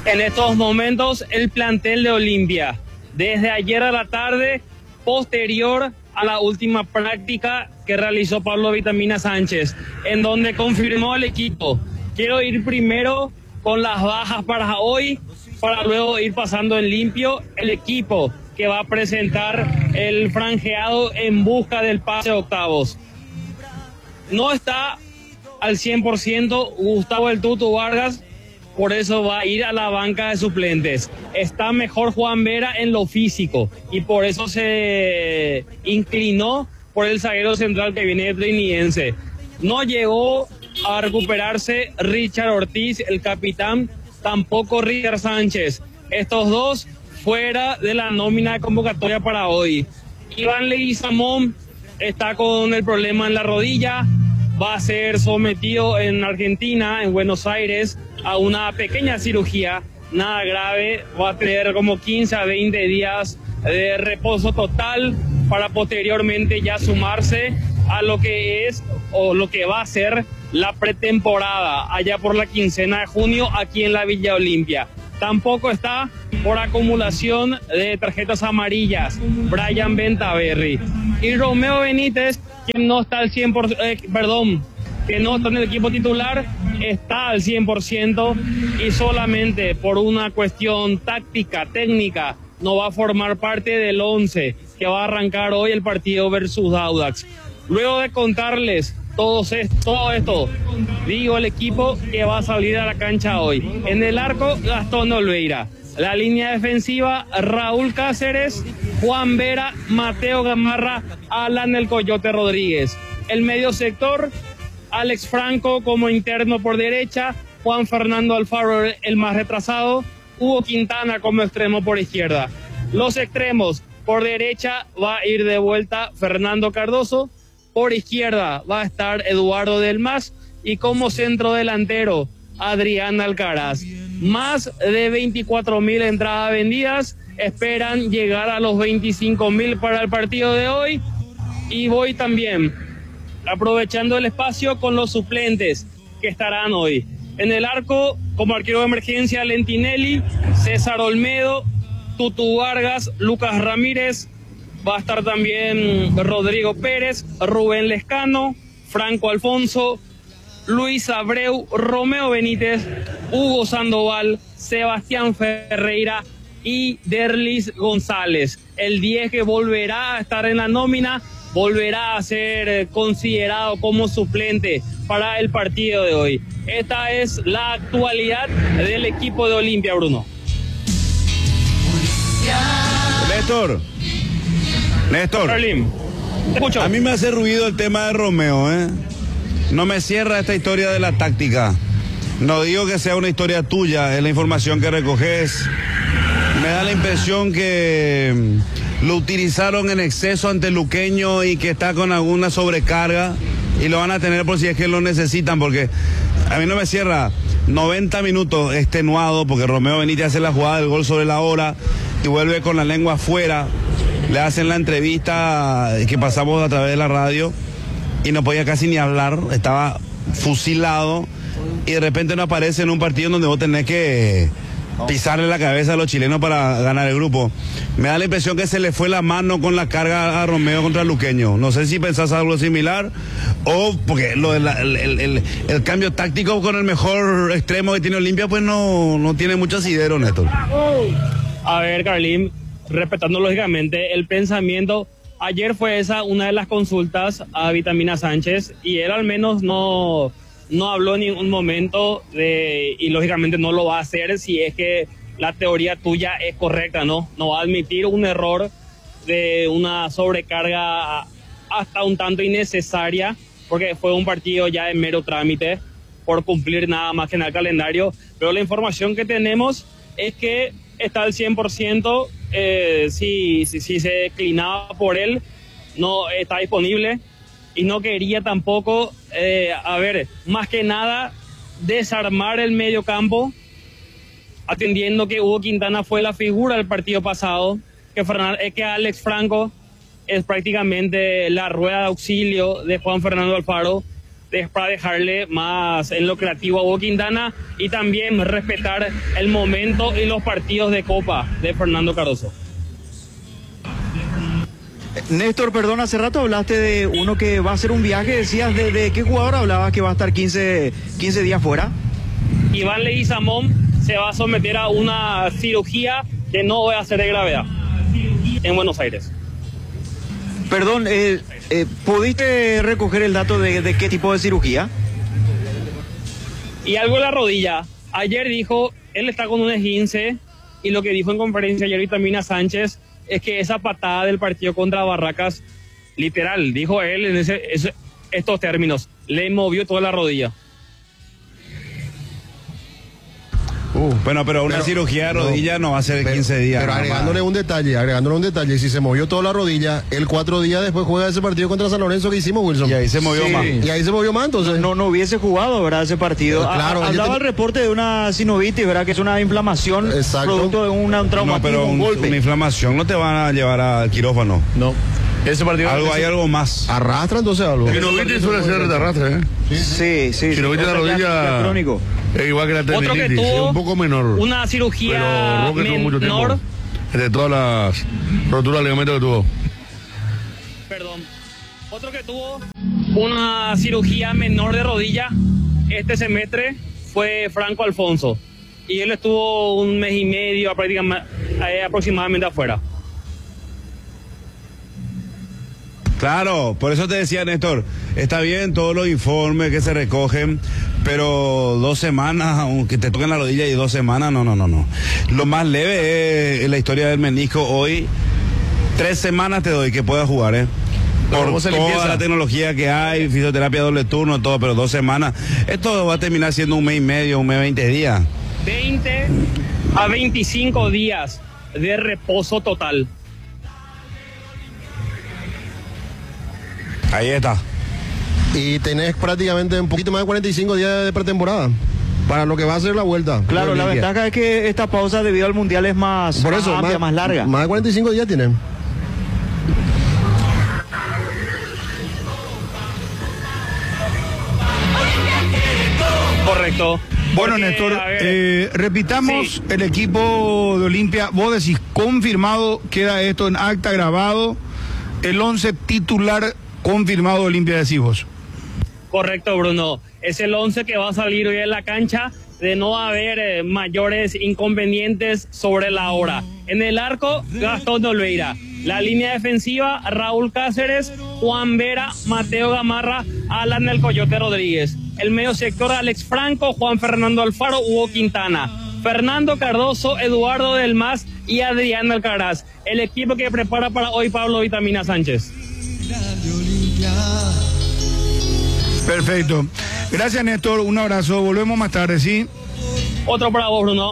en estos momentos el plantel de Olimpia. Desde ayer a la tarde, posterior a la última práctica que realizó Pablo Vitamina Sánchez, en donde confirmó el equipo. Quiero ir primero con las bajas para hoy, para luego ir pasando en limpio el equipo que va a presentar el franjeado en busca del pase a octavos. No está al cien por ciento Gustavo El Tutu Vargas, por eso va a ir a la banca de suplentes. Está mejor Juan Vera en lo físico y por eso se inclinó por el zaguero central que viene de Trinidense. No llegó a recuperarse Richard Ortiz, el capitán, tampoco Richard Sánchez. Estos dos fuera de la nómina de convocatoria para hoy. Iván Leguizamón está con el problema en la rodilla, va a ser sometido en Argentina, en Buenos Aires, a una pequeña cirugía, nada grave, va a tener como quince a veinte días de reposo total para posteriormente ya sumarse a lo que es o lo que va a ser la pretemporada allá por la quincena de junio aquí en la Villa Olimpia. Tampoco está por acumulación de tarjetas amarillas Brian Bentaberry. Y Romeo Benítez, quien no está al cien por ciento, eh, perdón, que no está en el equipo titular, está al cien por ciento y solamente por una cuestión táctica, técnica, no va a formar parte del once que va a arrancar hoy el partido versus Audax. Luego de contarles todo esto, todo esto, digo el equipo que va a salir a la cancha hoy. En el arco, Gastón Olveira. La línea defensiva, Raúl Cáceres, Juan Vera, Mateo Gamarra, Alan El Coyote Rodríguez. El medio sector, Alex Franco como interno por derecha, Juan Fernando Alfaro el más retrasado, Hugo Quintana como extremo por izquierda. Los extremos, por derecha va a ir de vuelta Fernando Cardoso, por izquierda va a estar Eduardo Del Mas y como centro delantero Adrián Alcaraz. Más de veinticuatro mil entradas vendidas, esperan llegar a los veinticinco mil para el partido de hoy. Y voy también aprovechando el espacio con los suplentes que estarán hoy. En el arco, como arquero de emergencia, Lentinelli, César Olmedo, Tutu Vargas, Lucas Ramírez, va a estar también Rodrigo Pérez, Rubén Lescano, Franco Alfonso, Luis Abreu, Romeo Benítez, Hugo Sandoval, Sebastián Ferreira y Derlis González. El diez que volverá a estar en la nómina, volverá a ser considerado como suplente para el partido de hoy. Esta es la actualidad del equipo de Olimpia, Bruno. Néstor. Néstor. Carlín, te escucho. A mí me hace ruido el tema de Romeo, ¿eh? No me cierra esta historia de la táctica. No digo que sea una historia tuya, es la información que recoges. Me da la impresión que lo utilizaron en exceso ante Luqueño y que está con alguna sobrecarga y lo van a tener por si es que lo necesitan, porque a mí no me cierra noventa minutos extenuado, porque Romeo Benítez hace la jugada del gol sobre la hora y vuelve con la lengua afuera. Le hacen la entrevista que pasamos a través de la radio y no podía casi ni hablar, estaba fusilado y de repente no aparece en un partido donde vos tenés que pisarle la cabeza a los chilenos para ganar el grupo. Me da la impresión que se le fue la mano con la carga a Romeo contra Luqueño. No sé si pensás algo similar o porque lo de la, el, el, el, el cambio táctico con el mejor extremo que tiene Olimpia pues no, no tiene mucho asidero, Néstor. A ver, Carlín, respetando lógicamente el pensamiento, ayer fue esa una de las consultas a Vitamina Sánchez y él al menos no, no habló en ningún momento de, y lógicamente no lo va a hacer si es que la teoría tuya es correcta, ¿no? No va a admitir un error de una sobrecarga hasta un tanto innecesaria, porque fue un partido ya de mero trámite por cumplir nada más que en el calendario, pero la información que tenemos es que está al cien por ciento, eh, si, si, si se declinaba por él, no está disponible y no quería tampoco, eh, a ver, más que nada, desarmar el medio campo, atendiendo que Hugo Quintana fue la figura del partido pasado, que, Fernando, eh, que Alex Franco es prácticamente la rueda de auxilio de Juan Fernando Alfaro, de- para dejarle más en lo creativo a Hugo Quintana y también respetar el momento y los partidos de Copa de Fernando Cardoso. Néstor, perdón, hace rato hablaste de uno que va a hacer un viaje, decías de, de qué jugador hablabas que va a estar quince, quince días fuera. Iván Leguizamón se va a someter a una cirugía que no va a ser de gravedad en Buenos Aires. Perdón, eh, eh, ¿pudiste recoger el dato de, de qué tipo de cirugía? Y algo en la rodilla. Ayer dijo, él está con un esguince y lo que dijo en conferencia ayer Vitamina Sánchez es que esa patada del partido contra Barracas, literal, dijo él en ese, ese, estos términos, le movió toda la rodilla. Uh, bueno, pero una pero, cirugía de rodilla no, no va a ser pero, quince días. Pero agregándole un detalle, agregándole un detalle, si se movió toda la rodilla, él cuatro días después juega ese partido contra San Lorenzo que hicimos, Wilson. Y ahí se movió Sí. más. Y ahí se movió más, entonces. No, no hubiese jugado, ¿verdad? Ese partido. Eh, claro, A- ayer hablaba ten- el reporte de una sinovitis, ¿verdad? Que es una inflamación Exacto. producto de una, un No, traumatismo, pero un un- golpe. una inflamación no te van a llevar al quirófano. No. Ese partido. Algo, ese- hay algo más. Arrastra entonces algo. Sinovitis suele ser de arrastre, ¿eh? Sí, sí. Sinovitis de otra clase de rodilla crónico. es igual que la Otro que tendinitis, es tuvo un poco menor. una cirugía Pero Roque tuvo mucho tiempo. menor. De todas las roturas de ligamento que tuvo. Perdón. Otro que tuvo una cirugía menor de rodilla este semestre fue Franco Alfonso. Y él estuvo un mes y medio prácticamente, eh, aproximadamente afuera. Claro, por eso te decía, Néstor, está bien todos los informes que se recogen, pero dos semanas, aunque te toquen la rodilla y dos semanas, no, no, no, no. Lo más leve es la historia del menisco hoy. Tres semanas te doy que puedas jugar, ¿eh? Por ¿Cómo se toda limpieza? la tecnología que hay, fisioterapia doble turno, todo, pero dos semanas. Esto va a terminar siendo un mes y medio, un mes veinte días. veinte a veinticinco días de reposo total. Ahí está. Y tenés prácticamente un poquito más de cuarenta y cinco días de pretemporada para lo que va a ser la vuelta. Claro, la Olimpia. ventaja es que esta pausa debido al mundial es más, Por más eso, amplia, más, larga. Más de cuarenta y cinco días tiene. Correcto. Bueno, Porque, Néstor, a ver, eh, repitamos sí. el equipo de Olimpia. Vos decís, confirmado, queda esto en acta grabado. El once titular confirmado de Olimpia, decís vos. Correcto, Bruno. Es el once que va a salir hoy en la cancha de no haber eh, mayores inconvenientes sobre la hora. En el arco, Gastón Olveira. La línea defensiva, Raúl Cáceres, Juan Vera, Mateo Gamarra, Alan El Coyote Rodríguez. El medio sector, Alex Franco, Juan Fernando Alfaro, Hugo Quintana. Fernando Cardoso, Eduardo Del Mas y Adrián Alcaraz. El equipo que prepara para hoy Pablo Vitamina Sánchez. Perfecto. Gracias, Néstor. Un abrazo. Volvemos más tarde, ¿sí? Otro para vos, Bruno.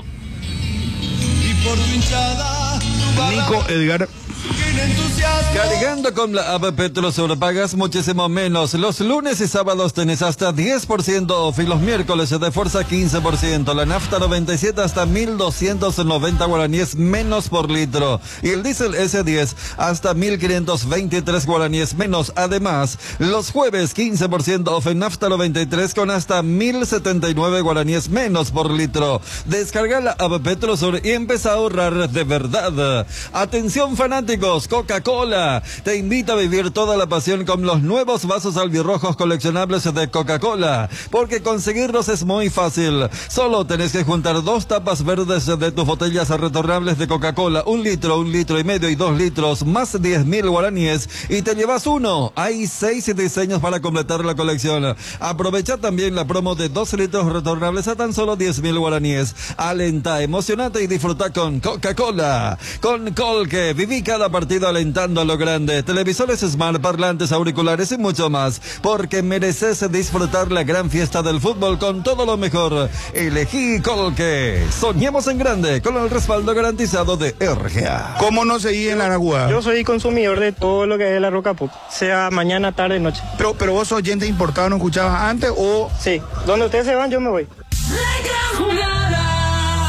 Nico Edgar. Cargando con la app Petrosur pagas muchísimo menos. Los lunes y sábados tenés hasta diez por ciento off y los miércoles de fuerza quince por ciento. La nafta noventa y siete hasta mil doscientos noventa guaraníes menos por litro. Y el diésel ese diez hasta mil quinientos veintitrés guaraníes menos. Además, los jueves quince por ciento off en nafta noventa y tres con hasta mil setenta y nueve guaraníes menos por litro. Descarga la app Petrosur y empieza a ahorrar de verdad. Atención fanáticos, Coca-Cola te invita a vivir toda la pasión con los nuevos vasos albirrojos coleccionables de Coca-Cola, porque conseguirlos es muy fácil. Solo tenés que juntar dos tapas verdes de tus botellas retornables de Coca-Cola, un litro, un litro y medio y dos litros, más diez mil guaraníes y te llevas uno. Hay seis diseños para completar la colección. Aprovecha también la promo de dos litros retornables a tan solo diez mil guaraníes. Alenta, emocionate y disfruta con Coca-Cola. Con Colque, viví cada partido alentando a lo grande. Televisores smart, parlantes, auriculares y mucho más. Porque mereces disfrutar la gran fiesta del fútbol con todo lo mejor. Elegí Colque. Soñemos en grande con el respaldo garantizado de R G A. ¿Cómo no seguí en la Aragua? Yo soy consumidor de todo lo que es la Roca Pop, sea mañana, tarde, noche. Pero, pero vos sos oyente importado, ¿no escuchabas antes o...? Sí, donde ustedes se van yo me voy. La gran jugada.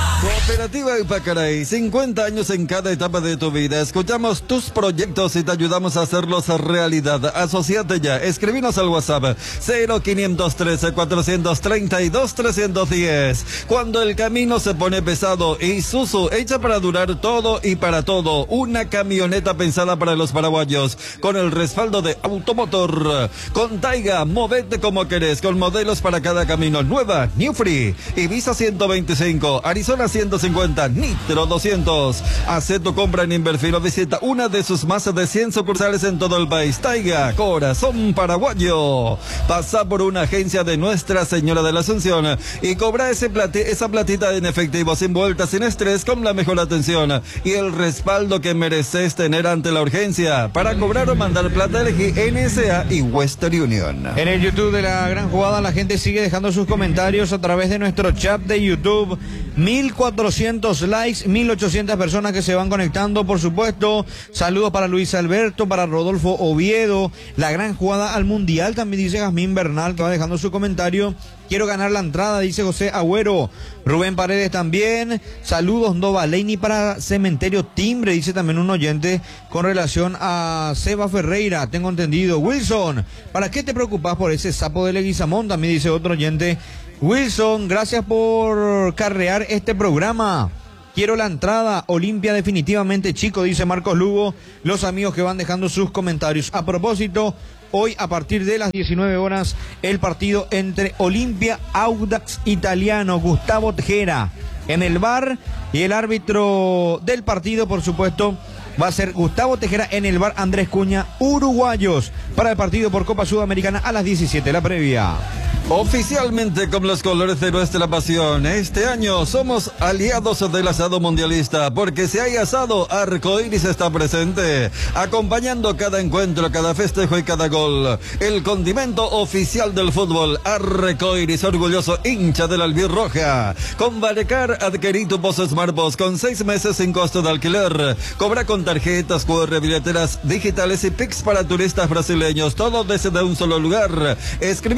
Cooperativa Ipacaraí, cincuenta años en cada etapa de tu vida. Escuchamos tus proyectos y te ayudamos a hacerlos realidad. Asociate ya, escribinos al WhatsApp cero quinientos trece, cuatrocientos treinta y dos, trescientos diez. Cuando el camino se pone pesado, Isuzu, hecha para durar todo y para todo. Una camioneta pensada para los paraguayos, con el respaldo de Automotor. Con Taiga, movete como querés, con modelos para cada camino. Nueva, New Free, Ibiza ciento veinticinco, Arizona ciento cincuenta, Nitro doscientos. Haz tu compra en Inverfil o visita una de sus más de cien sucursales en todo el país. Taiga, corazón paraguayo. Pasa por una agencia de Nuestra Señora de la Asunción y cobra ese plati esa platita en efectivo, sin vueltas, sin estrés, con la mejor atención y el respaldo que mereces tener ante la urgencia. Para cobrar o mandar plata, elegí N S A y Western Union. En el YouTube de La Gran Jugada la gente sigue dejando sus comentarios a través de nuestro chat de YouTube. mil cuatrocientos likes, mil ochocientas personas que se van conectando, por supuesto. Saludos para Luis Alberto, para Rodolfo Oviedo. La Gran Jugada al Mundial, también dice Jazmín Bernal, que va dejando su comentario. Quiero ganar la entrada, dice José Agüero. Rubén Paredes también. Saludos, Nova Leini para Cementerio Timbre, dice también un oyente con relación a Seba Ferreira. Tengo entendido. Wilson, ¿para qué te preocupas por ese sapo de Leguizamón? También dice otro oyente. Wilson, gracias por carrear este programa. Quiero la entrada. Olimpia definitivamente, chico, dice Marcos Lugo. Los amigos que van dejando sus comentarios. A propósito, hoy a partir de las diecinueve horas, el partido entre Olimpia Audax Italiano, Gustavo Tejera en el V A R, y el árbitro del partido, por supuesto, va a ser Gustavo Tejera. En el V A R, Andrés Cuña, uruguayos, para el partido por Copa Sudamericana a las diecisiete, la previa. Oficialmente con los colores de nuestra pasión, este año somos aliados del asado mundialista, porque si hay asado, Arcoiris está presente, acompañando cada encuentro, cada festejo y cada gol. El condimento oficial del fútbol, Arcoiris, orgulloso hincha de la albirroja. Con Varecar, adquirí tu Post Smartbox con seis meses sin costo de alquiler. Cobra con tarjetas, Q R, billeteras digitales y Pix para turistas brasileños, todo desde un solo lugar. Escribe